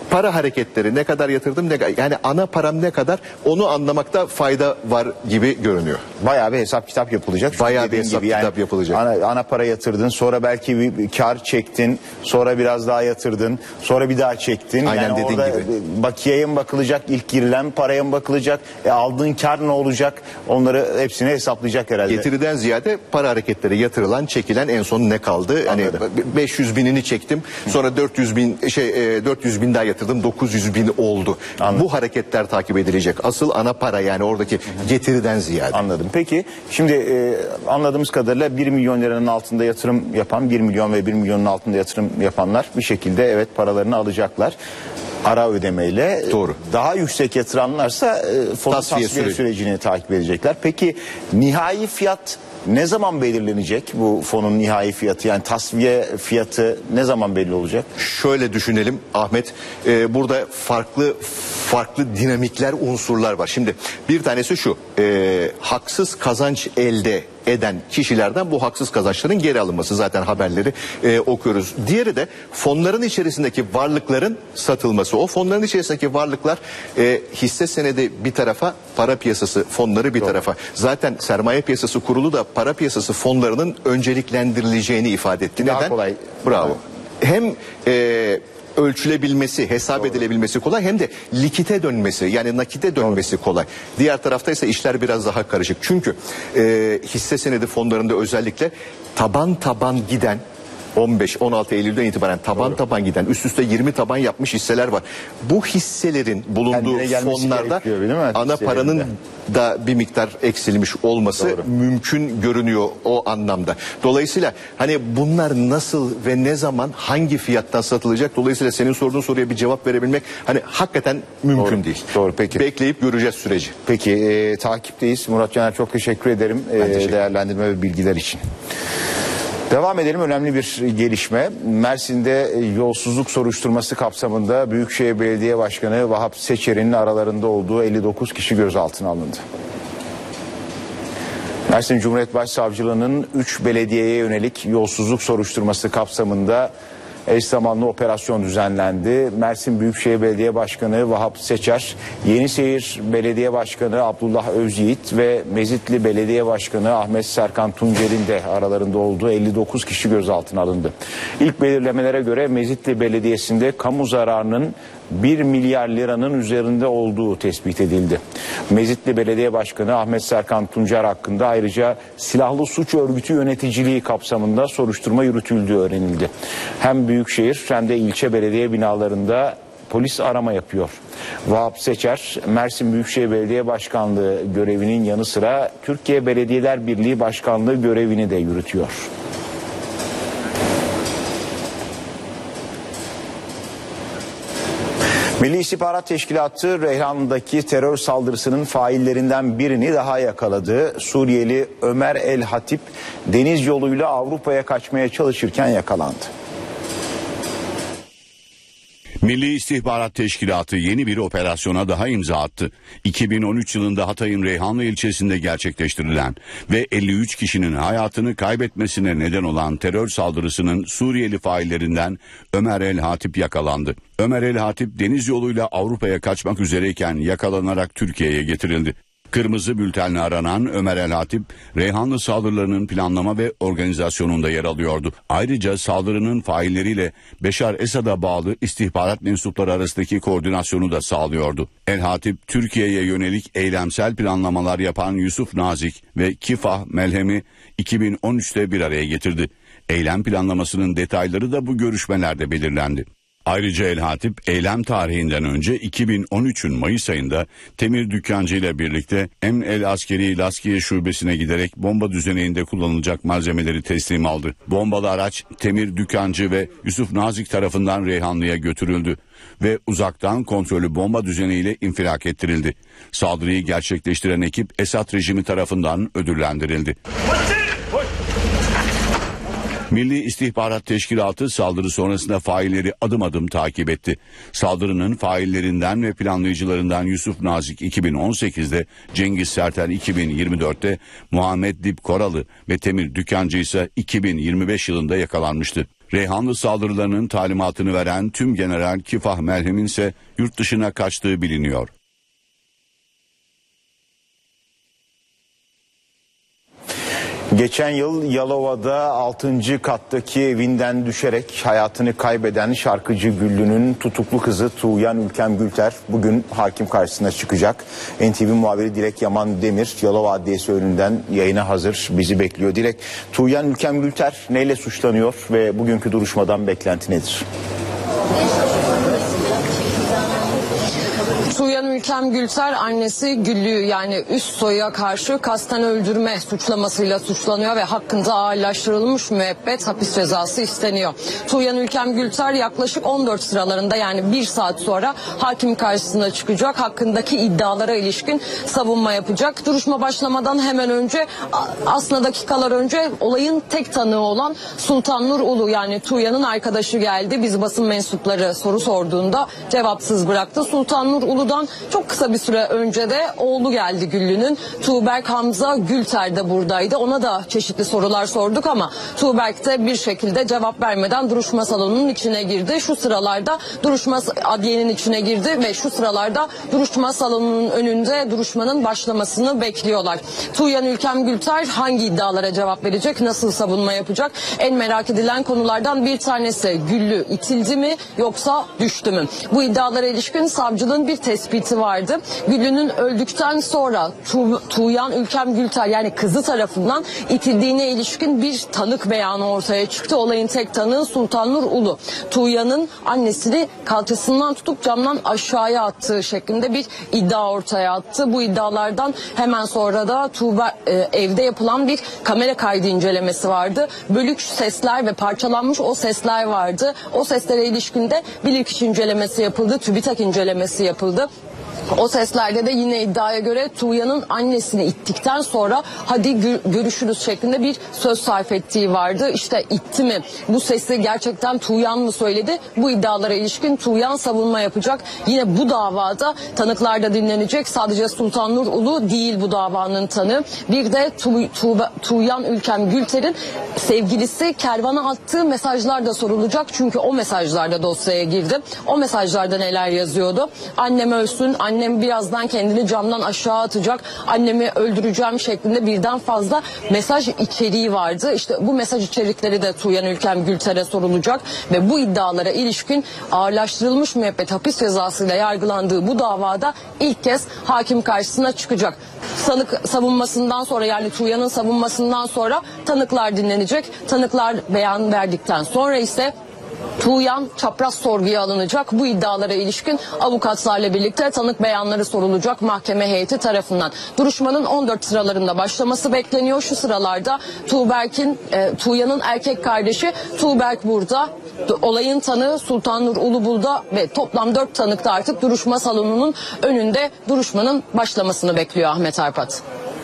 [SPEAKER 5] para hareketleri ne kadar yatırdım, ne, yani ana param ne kadar, onu anlamakta fayda var gibi görünüyor.
[SPEAKER 3] Bayağı bir hesap kitap yapılacak. Çünkü
[SPEAKER 5] Bayağı bir
[SPEAKER 3] dediğin
[SPEAKER 5] hesap
[SPEAKER 3] gibi yani
[SPEAKER 5] kitap yapılacak.
[SPEAKER 3] Ana, ana para yatırdın, sonra belki bir, bir kar çektin, sonra biraz daha yatırdın, sonra bir daha çektin.
[SPEAKER 5] Aynen
[SPEAKER 3] yani
[SPEAKER 5] dediğin
[SPEAKER 3] orada
[SPEAKER 5] gibi.
[SPEAKER 3] bakiyeye mi bakılacak, ilk girilen paraya mı bakılacak, e, aldığın kar ne olacak, onları hepsini hesaplayacak herhalde.
[SPEAKER 5] Getiriden ziyade para hareketleri, yatırılan, çekilen, en son ne kaldı? Hani beş yüz binini çektim, sonra dört yüz bin şey dört yüz bin daha yatırdım, dokuz yüz bin oldu.
[SPEAKER 3] Anladım.
[SPEAKER 5] Bu hareketler takip edilecek. Asıl ana para, yani oradaki getiriden ziyade.
[SPEAKER 3] Anladım. Peki şimdi e, anladığımız kadarıyla bir milyon liranın altında yatırım yapan, bir milyon ve bir milyonun altında yatırım yapanlar bir şekilde evet paralarını alacaklar. Ara ödemeyle.
[SPEAKER 5] Doğru.
[SPEAKER 3] Daha yüksek yatıranlarsa e, fon
[SPEAKER 5] Tasfiye
[SPEAKER 3] tasfiye
[SPEAKER 5] süreci.
[SPEAKER 3] sürecini takip edecekler. Peki nihai fiyat ne zaman belirlenecek, bu fonun nihai fiyatı, yani tasfiye fiyatı ne zaman belli olacak?
[SPEAKER 5] Şöyle düşünelim Ahmet, e, burada farklı farklı dinamikler, unsurlar var. Şimdi bir tanesi şu, e, haksız kazanç elde eden kişilerden bu haksız kazançların geri alınması, zaten haberleri e, okuyoruz. Diğeri de fonların içerisindeki varlıkların satılması. O fonların içerisindeki varlıklar e, hisse senedi bir tarafa, para piyasası fonları bir
[SPEAKER 3] Doğru.
[SPEAKER 5] tarafa. Zaten sermaye piyasası kurulu da para piyasası fonlarının önceliklendirileceğini ifade etti.
[SPEAKER 3] Daha
[SPEAKER 5] Neden?
[SPEAKER 3] kolay.
[SPEAKER 5] Bravo. Hem e, ölçülebilmesi, hesap Doğru. edilebilmesi kolay, hem de likite dönmesi, yani nakite dönmesi Doğru. kolay. Diğer tarafta ise işler biraz daha karışık. Çünkü e, hisse senedi fonlarında özellikle taban taban giden, on beş on altı Eylül'den itibaren taban Doğru. taban giden, üst üste yirmi taban yapmış hisseler var. Bu hisselerin bulunduğu fonlarda ana paranın da bir miktar eksilmiş olması Doğru. mümkün görünüyor o anlamda. Dolayısıyla hani bunlar nasıl ve ne zaman hangi fiyattan satılacak? Dolayısıyla senin sorduğun soruya bir cevap verebilmek hani hakikaten mümkün
[SPEAKER 3] Doğru.
[SPEAKER 5] değil.
[SPEAKER 3] Doğru, peki.
[SPEAKER 5] Bekleyip göreceğiz süreci.
[SPEAKER 3] Peki e, takipteyiz. Murat Caner, çok teşekkür ederim e,
[SPEAKER 5] teşekkür
[SPEAKER 3] değerlendirme ve bilgiler için. Devam edelim. Önemli bir gelişme. Mersin'de yolsuzluk soruşturması kapsamında Büyükşehir Belediye Başkanı Vahap Seçer'in aralarında olduğu elli dokuz kişi gözaltına alındı. Mersin Cumhuriyet Başsavcılığı'nın üç belediyeye yönelik yolsuzluk soruşturması kapsamında eş zamanlı operasyon düzenlendi. Mersin Büyükşehir Belediye Başkanı Vahap Seçer, Yenişehir Belediye Başkanı Abdullah Özyiğit ve Mezitli Belediye Başkanı Ahmet Serkan Tuncer'in de aralarında olduğu elli dokuz kişi gözaltına alındı. İlk belirlemelere göre Mezitli Belediyesi'nde kamu zararının bir milyar liranın üzerinde olduğu tespit edildi. Mezitli Belediye Başkanı Ahmet Serkan Tuncer hakkında ayrıca silahlı suç örgütü yöneticiliği kapsamında soruşturma yürütüldüğü öğrenildi. Hem büyükşehir hem de ilçe belediye binalarında polis arama yapıyor. Vahap Seçer, Mersin Büyükşehir Belediye Başkanlığı görevinin yanı sıra Türkiye Belediyeler Birliği Başkanlığı görevini de yürütüyor. Milli İstihbarat Teşkilatı Reyhanlı'daki terör saldırısının faillerinden birini daha yakaladı. Suriyeli Ömer El Hatip deniz yoluyla Avrupa'ya kaçmaya çalışırken yakalandı.
[SPEAKER 6] Milli İstihbarat Teşkilatı yeni bir operasyona daha imza attı. iki bin on üç yılında Hatay'ın Reyhanlı ilçesinde gerçekleştirilen ve elli üç kişinin hayatını kaybetmesine neden olan terör saldırısının Suriyeli faillerinden Ömer El Hatip yakalandı. Ömer El Hatip deniz yoluyla Avrupa'ya kaçmak üzereyken yakalanarak Türkiye'ye getirildi. Kırmızı bültenle aranan Ömer El Hatip, Reyhanlı saldırılarının planlama ve organizasyonunda yer alıyordu. Ayrıca saldırının failleriyle Beşar Esad'a bağlı istihbarat mensupları arasındaki koordinasyonu da sağlıyordu. El Hatip, Türkiye'ye yönelik eylemsel planlamalar yapan Yusuf Nazik ve Kifah Melhem'i iki bin on üçte bir araya getirdi. Eylem planlamasının detayları da bu görüşmelerde belirlendi. Ayrıca El Hatip eylem tarihinden önce iki bin on üçün Mayıs ayında Temir Dükkancı ile birlikte Emn El Askeri Laskiye Şubesi'ne giderek bomba düzeneğinde kullanılacak malzemeleri teslim aldı. Bombalı araç Temir Dükkancı ve Yusuf Nazik tarafından Reyhanlı'ya götürüldü ve uzaktan kontrollü bomba düzeneğiyle infilak ettirildi. Saldırıyı gerçekleştiren ekip Esad rejimi tarafından ödüllendirildi. Milli İstihbarat Teşkilatı saldırı sonrasında failleri adım adım takip etti. Saldırının faillerinden ve planlayıcılarından Yusuf Nazik iki bin on sekizde, Cengiz Serten iki bin yirmi dörtte, Muhammed Dip Koralı ve Temir Dükkancı ise iki bin yirmi beş yılında yakalanmıştı. Reyhanlı saldırılarının talimatını veren tüm General Kifah Melhem'in ise yurt dışına kaçtığı biliniyor.
[SPEAKER 3] Geçen yıl Yalova'da altıncı kattaki evinden düşerek hayatını kaybeden şarkıcı Güllü'nün tutuklu kızı Tuğyan Ülkem Gülter bugün hakim karşısına çıkacak. N T V muhabiri Dilek Yaman Demir Yalova Adliyesi önünden yayına hazır, bizi bekliyor. Dilek, Tuğyan Ülkem Gülter neyle suçlanıyor ve bugünkü duruşmadan beklenti nedir?
[SPEAKER 7] Tuğyan Ülkem Gülter annesi Güllü'yü yani üst soya karşı kasten öldürme suçlamasıyla suçlanıyor ve hakkında ağırlaştırılmış müebbet hapis cezası isteniyor. Tuğyan Ülkem Gülter yaklaşık on dört sıralarında yani bir saat sonra hakim karşısına çıkacak. Hakkındaki iddialara ilişkin savunma yapacak. Duruşma başlamadan hemen önce aslında dakikalar önce olayın tek tanığı olan Sultan Nur Ulu yani Tuğyan'ın arkadaşı geldi. Biz basın mensupları soru sorduğunda cevapsız bıraktı. Sultan Nur Ulu'dan çok kısa bir süre önce de oğlu geldi Güllü'nün. Tuğberk Hamza Gülter de buradaydı. Ona da çeşitli sorular sorduk ama Tuğberk de bir şekilde cevap vermeden duruşma salonunun içine girdi. Şu sıralarda duruşma adliyenin içine girdi ve şu sıralarda duruşma salonunun önünde duruşmanın başlamasını bekliyorlar. Tuğyan Ülkem Gülter hangi iddialara cevap verecek, nasıl savunma yapacak? En merak edilen konulardan bir tanesi Güllü itildi mi yoksa düştü mü? Bu iddialara ilişkin savcılığın bir tespiti vardı. Güllü'nün öldükten sonra Tu Tuğyan Ülkem Gülter yani kızı tarafından itildiğine ilişkin bir tanık beyanı ortaya çıktı. Olayın tek tanığı Sultan Nur Ulu. Tuğyan'ın annesini kalçasından tutup camdan aşağıya attığı şeklinde bir iddia ortaya attı. Bu iddialardan hemen sonra da Tuğba, e, evde yapılan bir kamera kaydı incelemesi vardı. Bölük sesler ve parçalanmış o sesler vardı. O seslere ilişkin de bilirkişi incelemesi yapıldı. TÜBİTAK incelemesi yapıldı. O seslerde de yine iddiaya göre Tuğyan'ın annesini ittikten sonra hadi görüşürüz şeklinde bir söz sarf ettiği vardı. İşte itti mi? Bu sesi gerçekten Tuğyan mı söyledi? Bu iddialara ilişkin Tuğyan savunma yapacak. Yine bu davada tanıklar da dinlenecek. Sadece Sultan Nur Ulu değil bu davanın tanığı. Bir de Tu Tu Tuğyan Ülkem Gülter'in sevgilisi Kervan'a attığı mesajlar da sorulacak. Çünkü o mesajlar da dosyaya girdi. O mesajlarda neler yazıyordu? Annem ölsün, annem Annem birazdan kendini camdan aşağı atacak, annemi öldüreceğim şeklinde birden fazla mesaj içeriği vardı. İşte bu mesaj içerikleri de Tuğyan Ülkem Gülter'e sorulacak ve bu iddialara ilişkin ağırlaştırılmış müebbet hapis cezasıyla yargılandığı bu davada ilk kez hakim karşısına çıkacak. Sanık savunmasından sonra yani Tuğyan'ın savunmasından sonra tanıklar dinlenecek. Tanıklar beyan verdikten sonra ise Tuğyan çapraz sorguya alınacak. Bu iddialara ilişkin avukatlarla birlikte tanık beyanları sorulacak mahkeme heyeti tarafından. Duruşmanın on dört sıralarında başlaması bekleniyor. Şu sıralarda Tuğberk'in, e, Tuğyan'ın erkek kardeşi Tuğberk burada. Olayın tanığı Sultan Nur Ulubul'da ve toplam dört tanık da artık duruşma salonunun önünde duruşmanın başlamasını bekliyor Ahmet Arpat.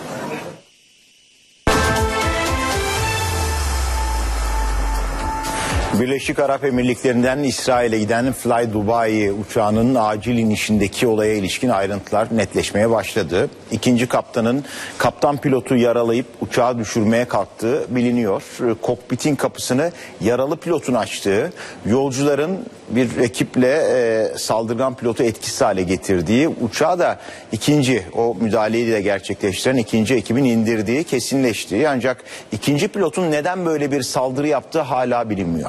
[SPEAKER 3] Birleşik Arap Emirlikleri'nden İsrail'e giden Fly Dubai uçağının acil inişindeki olaya ilişkin ayrıntılar netleşmeye başladı. İkinci kaptanın kaptan pilotu yaralayıp uçağı düşürmeye kalktığı biliniyor. Kokpitin kapısını yaralı pilotun açtığı, yolcuların bir ekiple e, saldırgan pilotu etkisiz hale getirdiği, uçağı da ikinci o müdahaleyi de gerçekleştiren ikinci ekibin indirdiği kesinleşti. Ancak ikinci pilotun neden böyle bir saldırı yaptığı hala bilinmiyor.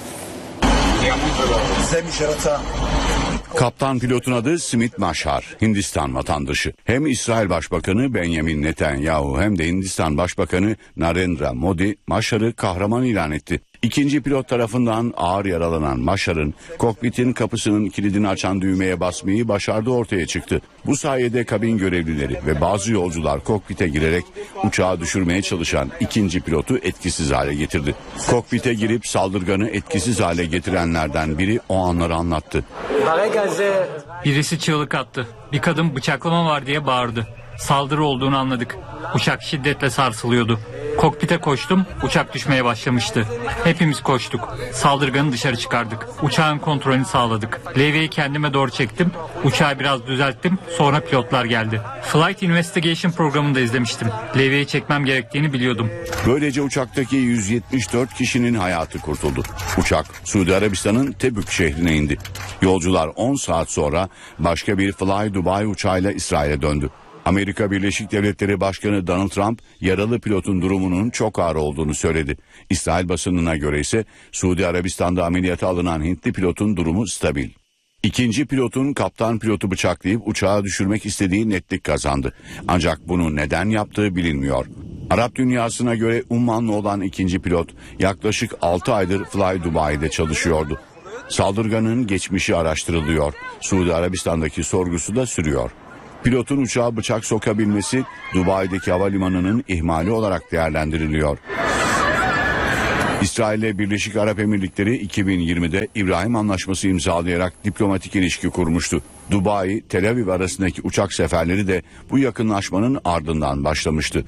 [SPEAKER 6] Kaptan pilotun adı Smit Mashar, Hindistan vatandaşı. Hem İsrail Başbakanı Benjamin Netanyahu hem de Hindistan Başbakanı Narendra Modi Mashar'ı kahraman ilan etti. İkinci pilot tarafından ağır yaralanan Mashar'ın kokpitin kapısının kilidini açan düğmeye basmayı başardığı ortaya çıktı. Bu sayede kabin görevlileri ve bazı yolcular kokpite girerek uçağı düşürmeye çalışan ikinci pilotu etkisiz hale getirdi. Kokpite girip saldırganı etkisiz hale getirenlerden biri o anları anlattı.
[SPEAKER 8] Birisi çığlık attı. Bir kadın bıçaklama var diye bağırdı. Saldırı olduğunu anladık. Uçak şiddetle sarsılıyordu. Kokpite koştum, uçak düşmeye başlamıştı. Hepimiz koştuk. Saldırganı dışarı çıkardık. Uçağın kontrolünü sağladık. Levyeyi kendime doğru çektim. Uçağı biraz düzelttim. Sonra pilotlar geldi. Flight Investigation programını da izlemiştim. Levyeyi çekmem gerektiğini biliyordum.
[SPEAKER 6] Böylece uçaktaki yüz yetmiş dört kişinin hayatı kurtuldu. Uçak Suudi Arabistan'ın Tebük şehrine indi. Yolcular on saat sonra başka bir Fly Dubai uçağıyla İsrail'e döndü. Amerika Birleşik Devletleri Başkanı Donald Trump yaralı pilotun durumunun çok ağır olduğunu söyledi. İsrail basınına göre ise Suudi Arabistan'da ameliyata alınan Hintli pilotun durumu stabil. İkinci pilotun kaptan pilotu bıçaklayıp uçağı düşürmek istediği netlik kazandı. Ancak bunu neden yaptığı bilinmiyor. Arap dünyasına göre Ummanlı olan ikinci pilot yaklaşık altı aydır Fly Dubai'de çalışıyordu. Saldırganın geçmişi araştırılıyor. Suudi Arabistan'daki sorgusu da sürüyor. Pilotun uçağa bıçak sokabilmesi Dubai'deki havalimanının ihmali olarak değerlendiriliyor. İsrail ile Birleşik Arap Emirlikleri iki bin yirmide İbrahim Anlaşması imzalayarak diplomatik ilişki kurmuştu. Dubai, Tel Aviv arasındaki uçak seferleri de bu yakınlaşmanın ardından başlamıştı.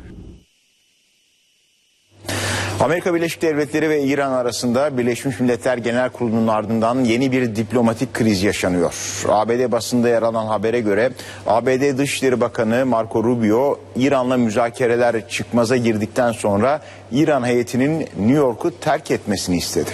[SPEAKER 3] Amerika Birleşik Devletleri ve İran arasında Birleşmiş Milletler Genel Kurulu'nun ardından yeni bir diplomatik kriz yaşanıyor. A B D basında yer alan habere göre A B D Dışişleri Bakanı Marco Rubio, İran'la müzakereler çıkmaza girdikten sonra İran heyetinin New York'u terk etmesini istedi.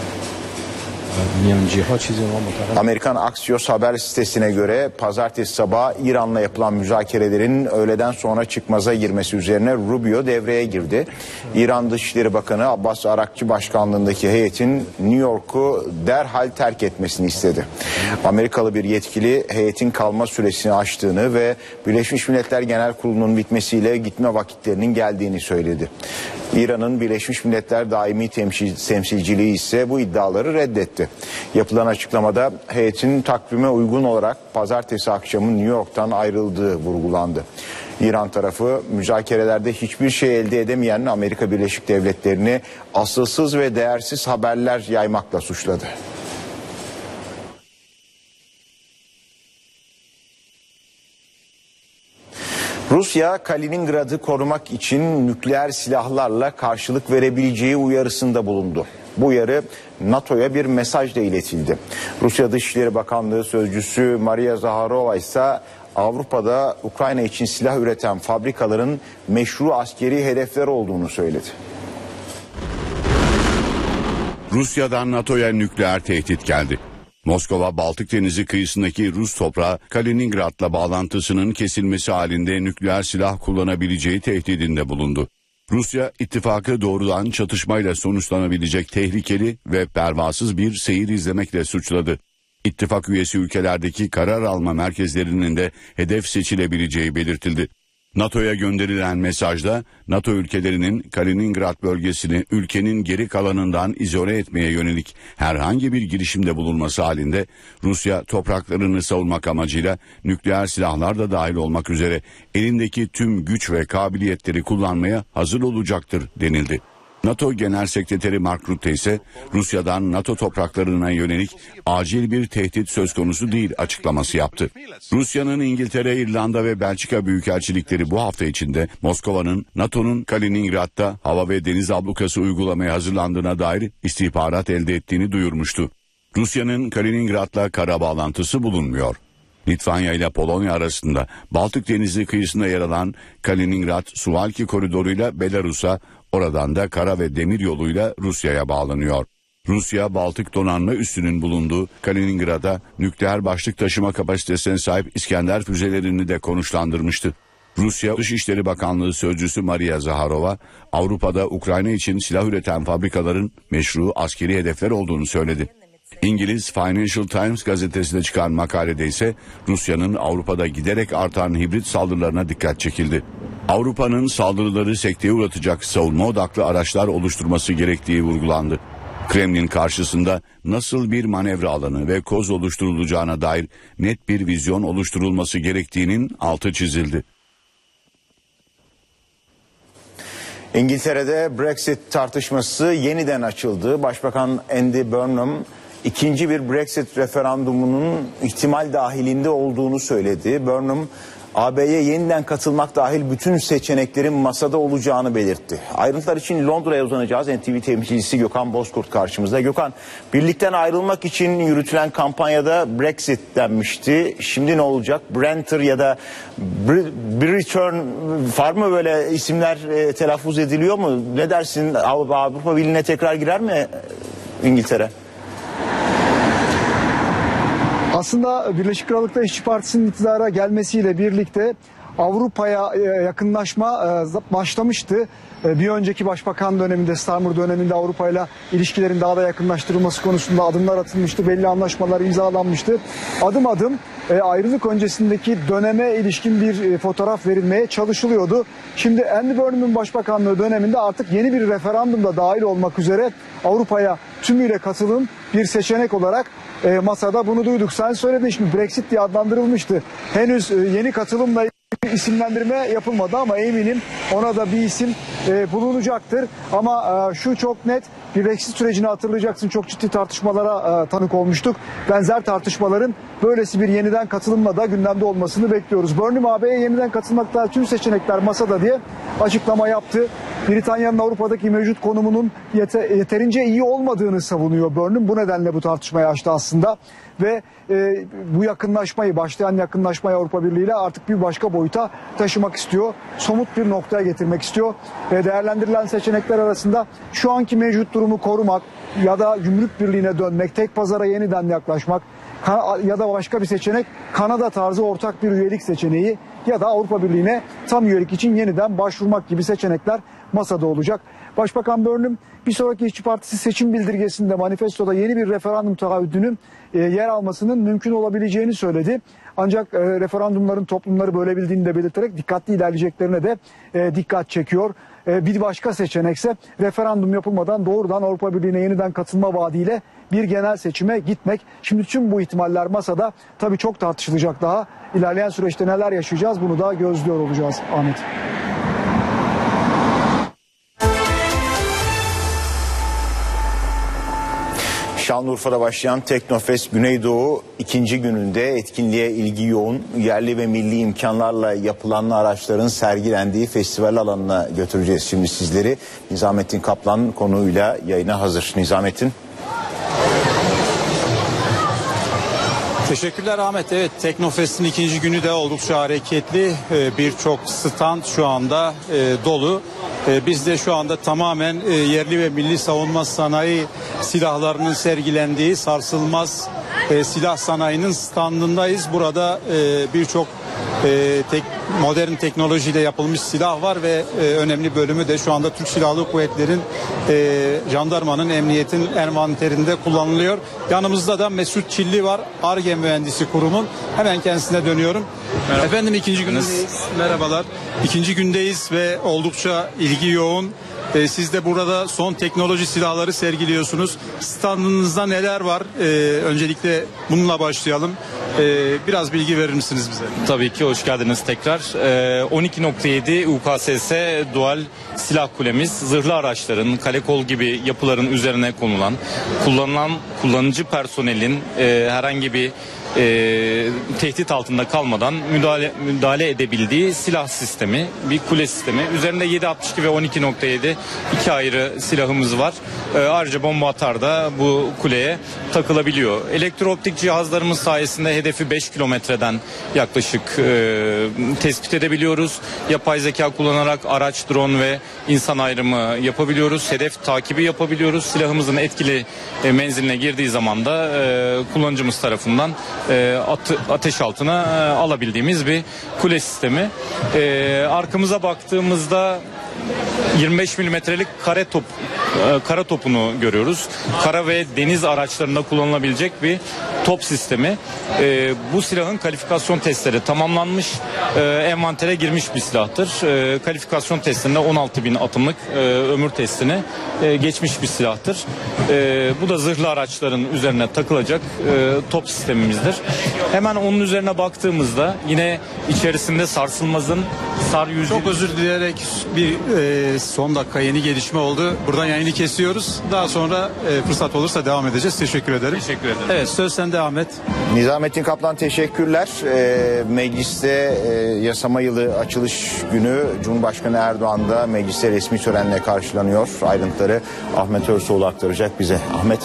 [SPEAKER 3] Amerikan Axios haber sitesine göre pazartesi sabahı İran'la yapılan müzakerelerin öğleden sonra çıkmaza girmesi üzerine Rubio devreye girdi. İran Dışişleri Bakanı Abbas Arakçı başkanlığındaki heyetin New York'u derhal terk etmesini istedi. Amerikalı bir yetkili heyetin kalma süresini aştığını ve Birleşmiş Milletler Genel Kurulu'nun bitmesiyle gitme vakitlerinin geldiğini söyledi. İran'ın Birleşmiş Milletler Daimi Temsilciliği ise bu iddiaları reddetti. Yapılan açıklamada heyetin takvime uygun olarak pazartesi akşamı New York'tan ayrıldığı vurgulandı. İran tarafı müzakerelerde hiçbir şey elde edemeyen Amerika Birleşik Devletleri'ni asılsız ve değersiz haberler yaymakla suçladı. Rusya, Kaliningrad'ı korumak için nükleer silahlarla karşılık verebileceği uyarısında bulundu. Bu uyarı NATO'ya bir mesajla iletildi. Rusya Dışişleri Bakanlığı Sözcüsü Maria Zaharova ise Avrupa'da Ukrayna için silah üreten fabrikaların meşru askeri hedefler olduğunu söyledi.
[SPEAKER 6] Rusya'dan NATO'ya nükleer tehdit geldi. Moskova, Baltık Denizi kıyısındaki Rus toprağı Kaliningrad'la bağlantısının kesilmesi halinde nükleer silah kullanabileceği tehdidinde bulundu. Rusya, ittifakı doğrudan çatışmayla sonuçlanabilecek tehlikeli ve pervasız bir seyir izlemekle suçladı. İttifak üyesi ülkelerdeki karar alma merkezlerinin de hedef seçilebileceği belirtildi. NATO'ya gönderilen mesajda NATO ülkelerinin Kaliningrad bölgesini ülkenin geri kalanından izole etmeye yönelik herhangi bir girişimde bulunması halinde Rusya topraklarını savunmak amacıyla nükleer silahlar da dahil olmak üzere elindeki tüm güç ve kabiliyetleri kullanmaya hazır olacaktır denildi. NATO Genel Sekreteri Mark Rutte ise Rusya'dan NATO topraklarına yönelik acil bir tehdit söz konusu değil açıklaması yaptı. Rusya'nın İngiltere, İrlanda ve Belçika büyükelçilikleri bu hafta içinde Moskova'nın NATO'nun Kaliningrad'da hava ve deniz ablukası uygulamaya hazırlandığına dair istihbarat elde ettiğini duyurmuştu. Rusya'nın Kaliningrad'la kara bağlantısı bulunmuyor. Litvanya ile Polonya arasında Baltık Denizi kıyısında yer alan Kaliningrad-Suwalki koridoruyla Belarus'a, oradan da kara ve demir yoluyla Rusya'ya bağlanıyor. Rusya, Baltık donanma üssünün bulunduğu Kaliningrad'a nükleer başlık taşıma kapasitesine sahip İskender füzelerini de konuşlandırmıştı. Rusya Dışişleri Bakanlığı Sözcüsü Maria Zaharova, Avrupa'da Ukrayna için silah üreten fabrikaların meşru askeri hedefler olduğunu söyledi. İngiliz Financial Times gazetesinde çıkan makalede ise Rusya'nın Avrupa'da giderek artan hibrit saldırılarına dikkat çekildi. Avrupa'nın saldırıları sekteye uğratacak savunma odaklı araçlar oluşturması gerektiği vurgulandı. Kremlin karşısında nasıl bir manevra alanı ve koz oluşturulacağına dair net bir vizyon oluşturulması gerektiğinin altı çizildi.
[SPEAKER 3] İngiltere'de Brexit tartışması yeniden açıldı. Başbakan Andy Burnham ikinci bir Brexit referandumunun ihtimal dahilinde olduğunu söyledi. Burnham, A B'ye yeniden katılmak dahil bütün seçeneklerin masada olacağını belirtti. Ayrıntılar için Londra'ya uzanacağız. N T V temsilcisi Gökhan Bozkurt karşımızda. Gökhan, birlikten ayrılmak için yürütülen kampanyada Brexit denmişti. Şimdi ne olacak? Brenter ya da Return var mı, böyle isimler e, telaffuz ediliyor mu? Ne dersin? Avrupa Birliği'ne tekrar girer mi İngiltere?
[SPEAKER 9] Aslında Birleşik Krallık'ta İşçi Partisi'nin iktidara gelmesiyle birlikte Avrupa'ya yakınlaşma başlamıştı. Bir önceki başbakan döneminde, Starmer döneminde Avrupa'yla ilişkilerin daha da yakınlaştırılması konusunda adımlar atılmıştı. Belli anlaşmalar imzalanmıştı. Adım adım ayrılık öncesindeki döneme ilişkin bir fotoğraf verilmeye çalışılıyordu. Şimdi Andy Burnham'ın başbakanlığı döneminde artık yeni bir referandumda dahil olmak üzere Avrupa'ya tümüyle katılım bir seçenek olarak e, masada bunu duyduk. Sen söyledin, şimdi Brexit diye adlandırılmıştı. Henüz e, yeni katılımla isimlendirme yapılmadı ama eminim ona da bir isim e, bulunacaktır. Ama e, şu çok net, bir Brexit sürecini hatırlayacaksın, çok ciddi tartışmalara e, tanık olmuştuk. Benzer tartışmaların böylesi bir yeniden katılımla da gündemde olmasını bekliyoruz. Burnham A B'ye yeniden katılmakta tüm seçenekler masada diye açıklama yaptı. Britanya'nın Avrupa'daki mevcut konumunun yete, yeterince iyi olmadığını savunuyor Burnham. Bu nedenle bu tartışmayı açtı aslında. Ve e, bu yakınlaşmayı, başlayan yakınlaşmayı Avrupa Birliği ile artık bir başka boyuta taşımak istiyor. Somut bir noktaya getirmek istiyor. E, değerlendirilen seçenekler arasında şu anki mevcut durumu korumak ya da gümrük birliğine dönmek, tek pazara yeniden yaklaşmak ya da başka bir seçenek Kanada tarzı ortak bir üyelik seçeneği ya da Avrupa Birliği'ne tam üyelik için yeniden başvurmak gibi seçenekler masada olacak. Başbakan Burnham bir sonraki İşçi Partisi seçim bildirgesinde, manifestoda yeni bir referandum taahhüdünün e, yer almasının mümkün olabileceğini söyledi. Ancak e, referandumların toplumları bölebildiğini de belirterek dikkatli ilerleyeceklerine de e, dikkat çekiyor. E, bir başka seçenekse referandum yapılmadan doğrudan Avrupa Birliği'ne yeniden katılma vaadiyle bir genel seçime gitmek. Şimdi tüm bu ihtimaller masada, tabii çok tartışılacak daha. İlerleyen süreçte neler yaşayacağız bunu da gözlüyor olacağız Ahmet.
[SPEAKER 3] Şanlıurfa'da başlayan Teknofest Güneydoğu ikinci gününde etkinliğe ilgi yoğun, yerli ve milli imkanlarla yapılan araçların sergilendiği festival alanına götüreceğiz şimdi sizleri. Nizamettin Kaplan konuyla yayına hazır. Nizamettin.
[SPEAKER 10] Teşekkürler Ahmet. Evet, Teknofest'in ikinci günü de oldukça hareketli. Birçok stand şu anda dolu. Biz de şu anda tamamen yerli ve milli savunma sanayi silahlarının sergilendiği sarsılmaz silah sanayinin standındayız. Burada birçok tek, modern teknolojiyle yapılmış silah var ve önemli bölümü de şu anda Türk Silahlı Kuvvetleri'nin, jandarmanın, emniyetin envanterinde kullanılıyor. Yanımızda da Mesut Çilli var, Ar-Ge mühendisi kurumun. Hemen kendisine dönüyorum. Merhaba. Efendim, ikinci gündeyiz. Merhabalar. İkinci gündeyiz ve oldukça ilgi yoğun. Ee, siz de burada son teknoloji silahları sergiliyorsunuz. Standınızda neler var? Ee, öncelikle bununla başlayalım. Ee, biraz bilgi verir misiniz bize?
[SPEAKER 11] Tabii ki, hoş geldiniz tekrar. Ee, on iki nokta yedi U K S S dual silah kulemiz, zırhlı araçların, kale kol gibi yapıların üzerine konulan, kullanılan kullanıcı personelin e, herhangi bir E, tehdit altında kalmadan müdahale müdahale edebildiği silah sistemi, bir kule sistemi. Üzerinde yedi altmış iki ve on iki nokta yedi iki ayrı silahımız var. E, ayrıca bomba atar da bu kuleye takılabiliyor. Elektrooptik cihazlarımız sayesinde hedefi beş kilometreden yaklaşık e, tespit edebiliyoruz. Yapay zeka kullanarak araç, drone ve insan ayrımı yapabiliyoruz. Hedef takibi yapabiliyoruz. Silahımızın etkili e, menziline girdiği zaman da e, kullanıcımız tarafından E, at, ateş altına e, alabildiğimiz bir kule sistemi. E, arkamıza baktığımızda yirmi beş milimetrelik kare top, e, kara topunu görüyoruz. Kara ve deniz araçlarında kullanılabilecek bir top sistemi. E, bu silahın kalifikasyon testleri tamamlanmış, e, envantere girmiş bir silahtır. E, kalifikasyon testinde on altı bin atımlık e, ömür testini e, geçmiş bir silahtır. E, bu da zırhlı araçların üzerine takılacak e, top sistemimizdir. Hemen onun üzerine baktığımızda yine içerisinde sarsılmazın S A R yüz yirmi...
[SPEAKER 10] Çok özür dileyerek bir e, son dakika yeni gelişme oldu. Buradan yayın yayını kesiyoruz. Daha sonra e, fırsat olursa devam edeceğiz. Teşekkür ederim.
[SPEAKER 11] Teşekkür ederim.
[SPEAKER 10] Evet, söz sende Ahmet.
[SPEAKER 3] Nizamettin Kaplan teşekkürler. Ee, mecliste e, yasama yılı açılış günü Cumhurbaşkanı Erdoğan da mecliste resmi törenle karşılanıyor. Ayrıntıları Ahmet Örsoğlu aktaracak bize. Ahmet.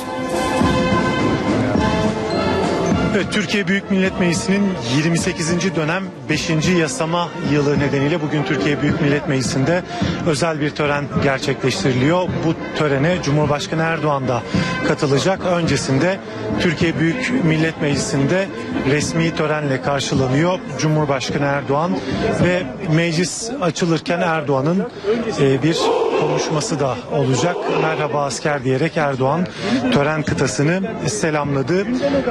[SPEAKER 12] Evet, Türkiye Büyük Millet Meclisi'nin yirmi sekizinci dönem beşinci yasama yılı nedeniyle bugün Türkiye Büyük Millet Meclisi'nde özel bir tören gerçekleştiriliyor. Bu törene Cumhurbaşkanı Erdoğan da katılacak. Öncesinde Türkiye Büyük Millet Meclisi'nde resmi törenle karşılanıyor Cumhurbaşkanı Erdoğan ve meclis açılırken Erdoğan'ın e, bir konuşması da olacak. Merhaba asker diyerek Erdoğan tören kıtasını selamladı.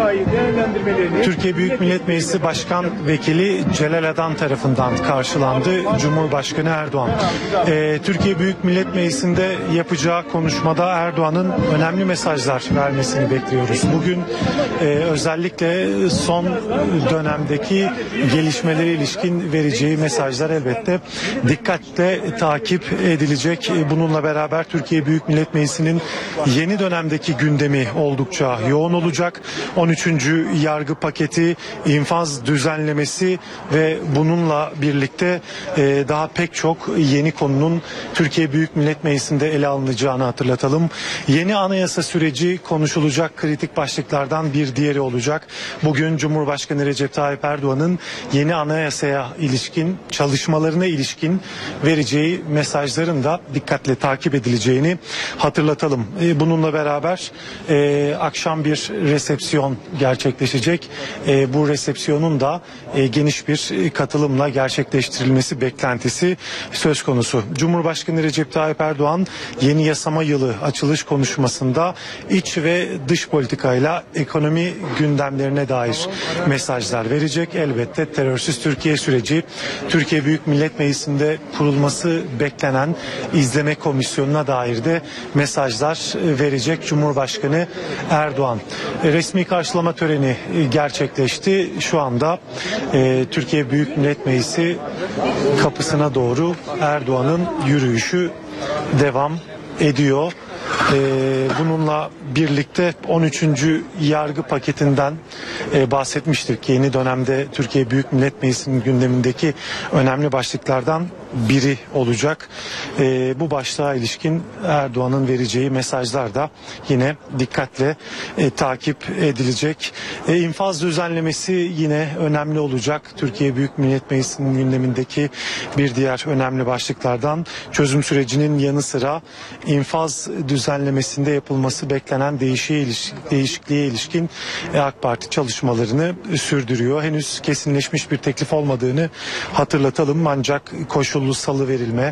[SPEAKER 12] Türkiye Büyük Millet Meclisi Başkan Vekili Celal Adan tarafından karşılandı Cumhurbaşkanı Erdoğan. Ee, Türkiye Büyük Millet Meclisi'nde yapacağı konuşmada Erdoğan'ın önemli mesajlar vermesini bekliyoruz. Bugün e, özellikle son dönemdeki gelişmelere ilişkin vereceği mesajlar elbette dikkatle takip edilecek. Bununla beraber Türkiye Büyük Millet Meclisi'nin yeni dönemdeki gündemi oldukça yoğun olacak. on üçüncü yargı paketi, infaz düzenlemesi ve bununla birlikte e, daha pek çok yeni konunun Türkiye Büyük Millet Meclisi'nde ele alınacağını hatırlatalım. Yeni anayasa süreci konuşulacak kritik başlıklardan bir diğeri olacak. Bugün Cumhurbaşkanı Recep Tayyip Erdoğan'ın yeni anayasaya ilişkin, çalışmalarına ilişkin vereceği mesajların da dikkatle takip edileceğini hatırlatalım. E, bununla beraber e, akşam bir resepsiyon gerçekleşecek. E, bu resepsiyonun da e, geniş bir katılımla gerçekleştirilmesi beklentisi söz konusu. Cumhurbaşkanı Recep Tayyip Erdoğan yeni yasama yılı açılış konuşmasında iç ve dış politikayla ekonomi gündemlerine dair mesajlar verecek. Elbette terörsüz Türkiye süreci, Türkiye Büyük Millet Meclisi'nde kurulması beklenen izleme komisyonuna dair de mesajlar verecek Cumhurbaşkanı Erdoğan. Resmi karşılama töreni gerçekleşti. Şu anda e, Türkiye Büyük Millet Meclisi kapısına doğru Erdoğan'ın yürüyüşü devam ediyor. Ee, bununla birlikte on üçüncü yargı paketinden e, bahsetmiştik. Yeni dönemde Türkiye Büyük Millet Meclisi'nin gündemindeki önemli başlıklardan biri olacak. E, bu başlığa ilişkin Erdoğan'ın vereceği mesajlar da yine dikkatle e, takip edilecek. E, infaz düzenlemesi yine önemli olacak. Türkiye Büyük Millet Meclisi'nin gündemindeki bir diğer önemli başlıklardan. Çözüm sürecinin yanı sıra infaz düzenlemesinde yapılması beklenen değişikliğe ilişkin, değişikliğe ilişkin AK Parti çalışmalarını sürdürüyor. Henüz kesinleşmiş bir teklif olmadığını hatırlatalım, ancak koşullu salı verilme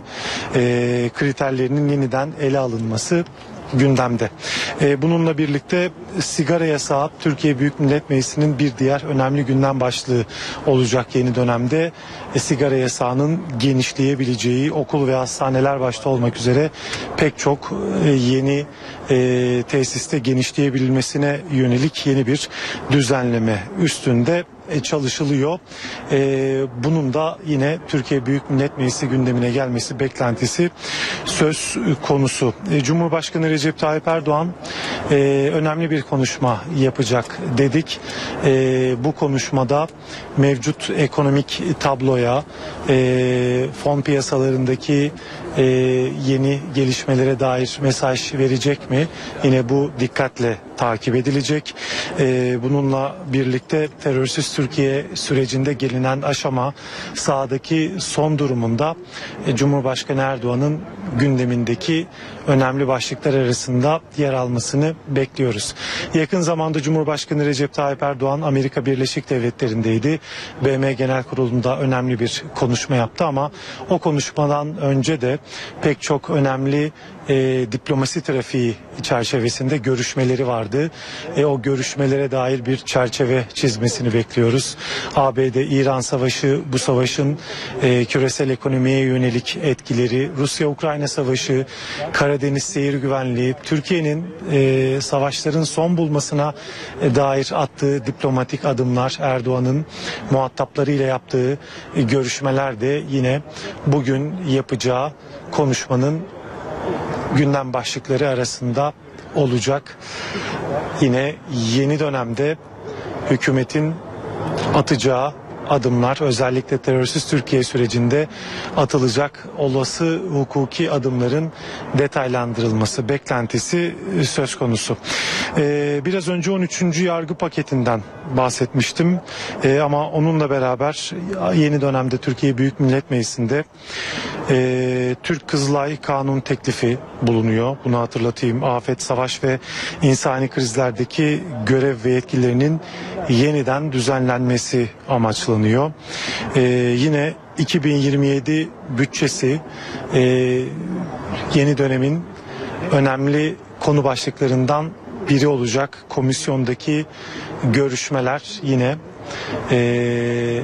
[SPEAKER 12] e, kriterlerinin yeniden ele alınması gündemde. Ee, bununla birlikte sigara yasağı Türkiye Büyük Millet Meclisi'nin bir diğer önemli gündem başlığı olacak yeni dönemde. E, sigara yasağının genişleyebileceği, okul ve hastaneler başta olmak üzere pek çok e, yeni e, tesiste genişleyebilmesine yönelik yeni bir düzenleme üstünde çalışılıyor. Ee, bunun da yine Türkiye Büyük Millet Meclisi gündemine gelmesi beklentisi söz konusu. Ee, Cumhurbaşkanı Recep Tayyip Erdoğan e, önemli bir konuşma yapacak dedik. E, bu konuşmada mevcut ekonomik tabloya, e, fon piyasalarındaki e, yeni gelişmelere dair mesaj verecek mi? Yine bu dikkatle takip edilecek. E, bununla birlikte terörsüz Türkiye sürecinde gelinen aşama, sahadaki son durumunda e, Cumhurbaşkanı Erdoğan'ın gündemindeki önemli başlıklar arasında yer almasını bekliyoruz. Yakın zamanda Cumhurbaşkanı Recep Tayyip Erdoğan Amerika Birleşik Devletleri'ndeydi. B M Genel Kurulu'nda önemli bir konuşma yaptı ama o konuşmadan önce de pek çok önemli e, diplomasi trafiği çerçevesinde görüşmeleri vardı. E, o görüşmelere dair bir çerçeve çizmesini bekliyoruz. A B D-İran savaşı, bu savaşın e, küresel ekonomiye yönelik etkileri, Rusya-Ukrayna savaşı, Karadeniz seyir güvenliği, Türkiye'nin e, savaşların son bulmasına e, dair attığı diplomatik adımlar, Erdoğan'ın muhataplarıyla yaptığı e, görüşmeler de yine bugün yapacağı konuşmanın gündem başlıkları arasında olacak. Yine yeni dönemde hükümetin atacağı adımlar, özellikle terörsüz Türkiye sürecinde atılacak olası hukuki adımların detaylandırılması beklentisi söz konusu. Ee, biraz önce on üçüncü yargı paketinden bahsetmiştim. Ee, ama onunla beraber yeni dönemde Türkiye Büyük Millet Meclisi'nde e, Türk Kızılay Kanun teklifi bulunuyor. Bunu hatırlatayım. Afet, savaş ve insani krizlerdeki görev ve yetkilerinin yeniden düzenlenmesi amaçlanıyor. Ee, yine iki bin yirmi yedi bütçesi e, yeni dönemin önemli konu başlıklarından biri olacak. Komisyondaki görüşmeler yine e,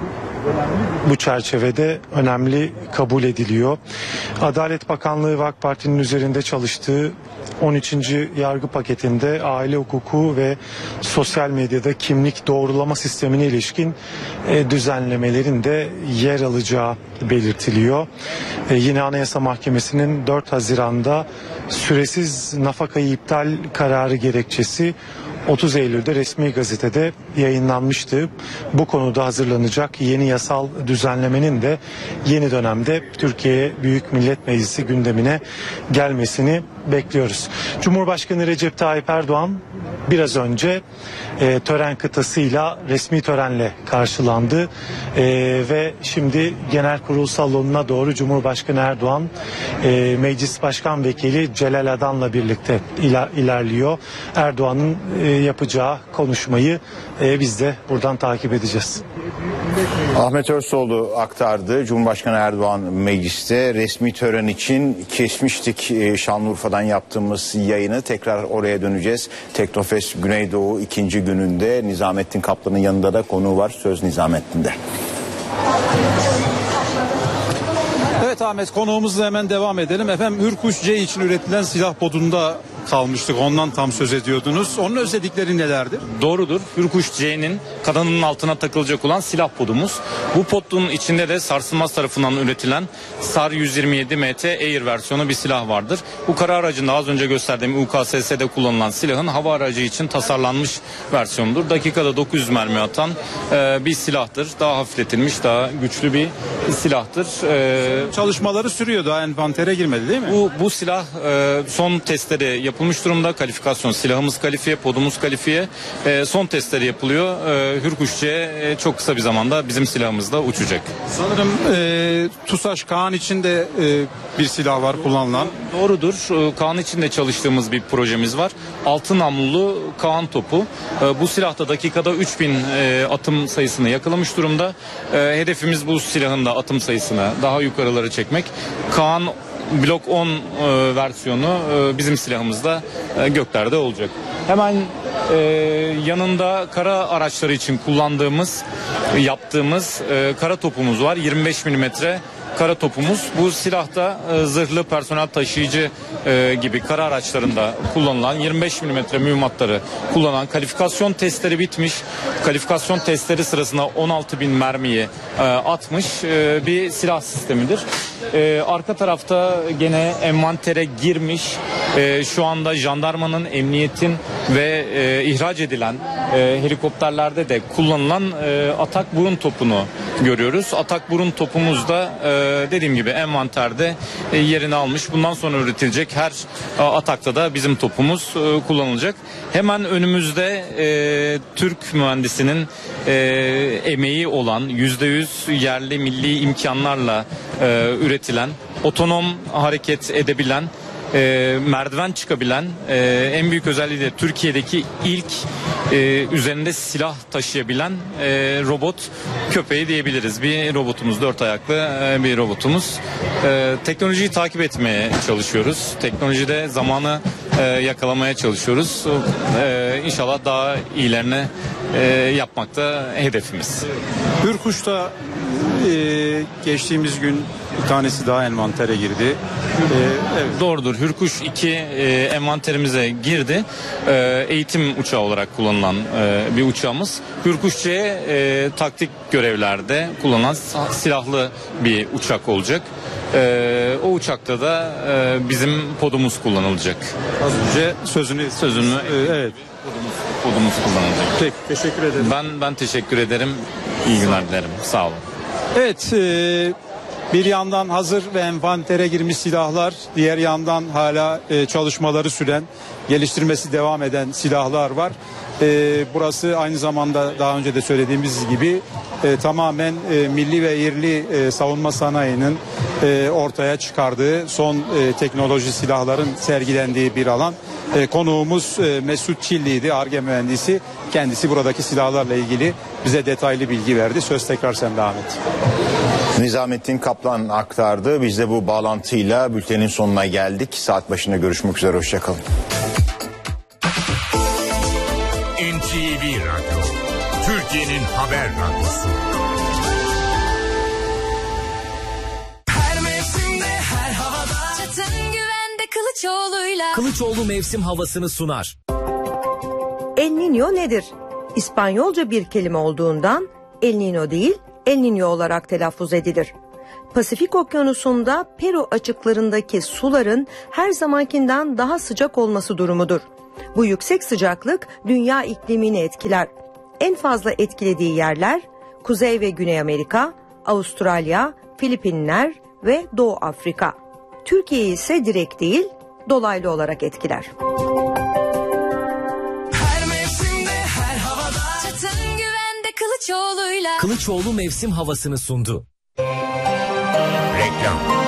[SPEAKER 12] bu çerçevede önemli kabul ediliyor. Adalet Bakanlığı ve AK Parti'nin üzerinde çalıştığı on üçüncü yargı paketinde aile hukuku ve sosyal medyada kimlik doğrulama sistemine ilişkin e, düzenlemelerin de yer alacağı belirtiliyor. E, yine Anayasa Mahkemesi'nin dört Haziran'da süresiz nafakayı iptal kararı gerekçesi otuz Eylül'de resmi gazetede yayınlanmıştı. Bu konuda hazırlanacak yeni yasal düzenlemenin de yeni dönemde Türkiye Büyük Millet Meclisi gündemine gelmesini bekliyoruz. Cumhurbaşkanı Recep Tayyip Erdoğan biraz önce e, tören kıtasıyla resmi törenle karşılandı e, ve şimdi genel kurul salonuna doğru Cumhurbaşkanı Erdoğan e, Meclis Başkan Vekili Celal Adan'la birlikte iler, ilerliyor. Erdoğan'ın e, yapacağı konuşmayı e, biz de buradan takip edeceğiz.
[SPEAKER 3] Ahmet Özsoğlu aktardı. Cumhurbaşkanı Erdoğan mecliste resmi tören için kesmiştik Şanlıurfa'dan yaptığımız yayını. Tekrar oraya döneceğiz. Teknofest Güneydoğu ikinci gününde Nizamettin Kaplan'ın yanında da konuğu var. Söz Nizamettin'de.
[SPEAKER 10] Evet Ahmet, konuğumuzla hemen devam edelim. Efendim Hürkuş C için üretilen silah bodunda kalmıştık. Ondan tam söz ediyordunuz. Onun özellikleri nelerdir?
[SPEAKER 11] Doğrudur. Hürkuş C'nin kanadının altına takılacak olan silah podumuz. Bu podun içinde de Sarsılmaz tarafından üretilen SAR yüz yirmi yedi M T Air versiyonu bir silah vardır. Bu kara aracında az önce gösterdiğim U K S S'de kullanılan silahın hava aracı için tasarlanmış versiyonudur. Dakikada dokuz yüz mermi atan e, bir silahtır. Daha hafifletilmiş, daha güçlü bir silahtır. E,
[SPEAKER 10] Çalışmaları sürüyor. Daha envantere girmedi değil mi?
[SPEAKER 11] Bu, bu silah e, son testleri yapılmış durumda. Kalifikasyon, silahımız kalifiye, podumuz kalifiye. E, son testleri yapılıyor. E, Hürkuş C e, çok kısa bir zamanda bizim silahımızda uçacak.
[SPEAKER 10] Sanırım e, TUSAŞ Kaan için de e, bir silah var kullanılan.
[SPEAKER 11] Doğrudur. E, Kaan için de çalıştığımız bir projemiz var. Altı namlulu Kaan topu. E, bu silahta dakikada üç bin e, atım sayısını yakalamış durumda. E, hedefimiz bu silahın da atım sayısını daha yukarılara çekmek. Kaan Blok on e, versiyonu e, bizim silahımızda e, göklerde olacak. Hemen e, yanında kara araçları için kullandığımız, e, yaptığımız e, kara topumuz var. yirmi beş milimetre kara topumuz. Bu silahta e, zırhlı personel taşıyıcı e, gibi kara araçlarında kullanılan yirmi beş milimetre mühimmatları kullanan, kalifikasyon testleri bitmiş, kalifikasyon testleri sırasında on altı bin mermiyi e, atmış e, bir silah sistemidir. E, arka tarafta gene envantere girmiş, e, şu anda jandarmanın, emniyetin ve e, ihraç edilen e, helikopterlerde de kullanılan e, atak burun topunu görüyoruz. Atak burun topumuz da e, dediğim gibi envanterde e, yerini almış. Bundan sonra üretilecek her e, atakta da bizim topumuz e, kullanılacak. Hemen önümüzde e, Türk mühendisinin e, emeği olan yüzde yüz yerli milli imkanlarla e, üretilen, otonom hareket edebilen, E, merdiven çıkabilen, e, en büyük özelliği de Türkiye'deki ilk e, üzerinde silah taşıyabilen e, robot köpeği diyebiliriz. Bir robotumuz, dört ayaklı e, bir robotumuz. E, teknolojiyi takip etmeye çalışıyoruz. Teknolojide zamanı e, yakalamaya çalışıyoruz. E, İnşallah daha iyilerini e, yapmakta hedefimiz.
[SPEAKER 10] Hürkuş'ta e, geçtiğimiz gün bir tanesi daha envantere girdi. E,
[SPEAKER 11] evet. Doğrudur. Hürkuş iki e, envanterimize girdi. E, eğitim uçağı olarak kullanılan e, bir uçağımız. Hürkuş C e, taktik görevlerde kullanılan silahlı bir uçak olacak. E, o uçakta da e, bizim podumuz kullanılacak.
[SPEAKER 10] Az önce sözünü
[SPEAKER 11] sözünü
[SPEAKER 10] e, evet.
[SPEAKER 11] Podumuz, podumuz kullanılacak.
[SPEAKER 10] Peki, teşekkür ederim.
[SPEAKER 11] Ben ben teşekkür ederim. İyi günler dilerim. Sağ olun.
[SPEAKER 10] Evet, e, bir yandan hazır ve envantere girmiş silahlar, diğer yandan hala e, çalışmaları süren, geliştirmesi devam eden silahlar var. E, burası aynı zamanda daha önce de söylediğimiz gibi e, tamamen e, milli ve yerli e, savunma sanayinin e, ortaya çıkardığı son e, teknoloji silahların sergilendiği bir alan. E, konuğumuz e, Mesut Çilli'ydi, Ar-Ge mühendisi. Kendisi buradaki silahlarla ilgili bize detaylı bilgi verdi. Söz tekrar sende Ahmet.
[SPEAKER 3] Nizamettin Kaplan aktardı. Biz de bu bağlantıyla bültenin sonuna geldik. Saat başında görüşmek üzere. Hoşçakalın.
[SPEAKER 13] N T V Radyo, Türkiye'nin haber radyosu.
[SPEAKER 14] Her mevsimde, her havada, Çetin güvende Kılıçoğlu'yla.
[SPEAKER 15] Kılıçoğlu mevsim havasını sunar. El Niño nedir? İspanyolca bir kelime olduğundan El Niño değil, El Niño olarak telaffuz edilir. Pasifik Okyanusu'nda Peru açıklarındaki suların her zamankinden daha sıcak olması durumudur. Bu yüksek sıcaklık dünya iklimini etkiler. En fazla etkilediği yerler Kuzey ve Güney Amerika, Avustralya, Filipinler ve Doğu Afrika. Türkiye ise direkt değil, dolaylı olarak etkiler.
[SPEAKER 14] Her mevsimde, her havada, Çetin güvende Kılıçoğlu'yla.
[SPEAKER 15] Kılıçoğlu mevsim havasını sundu.
[SPEAKER 13] Reklam.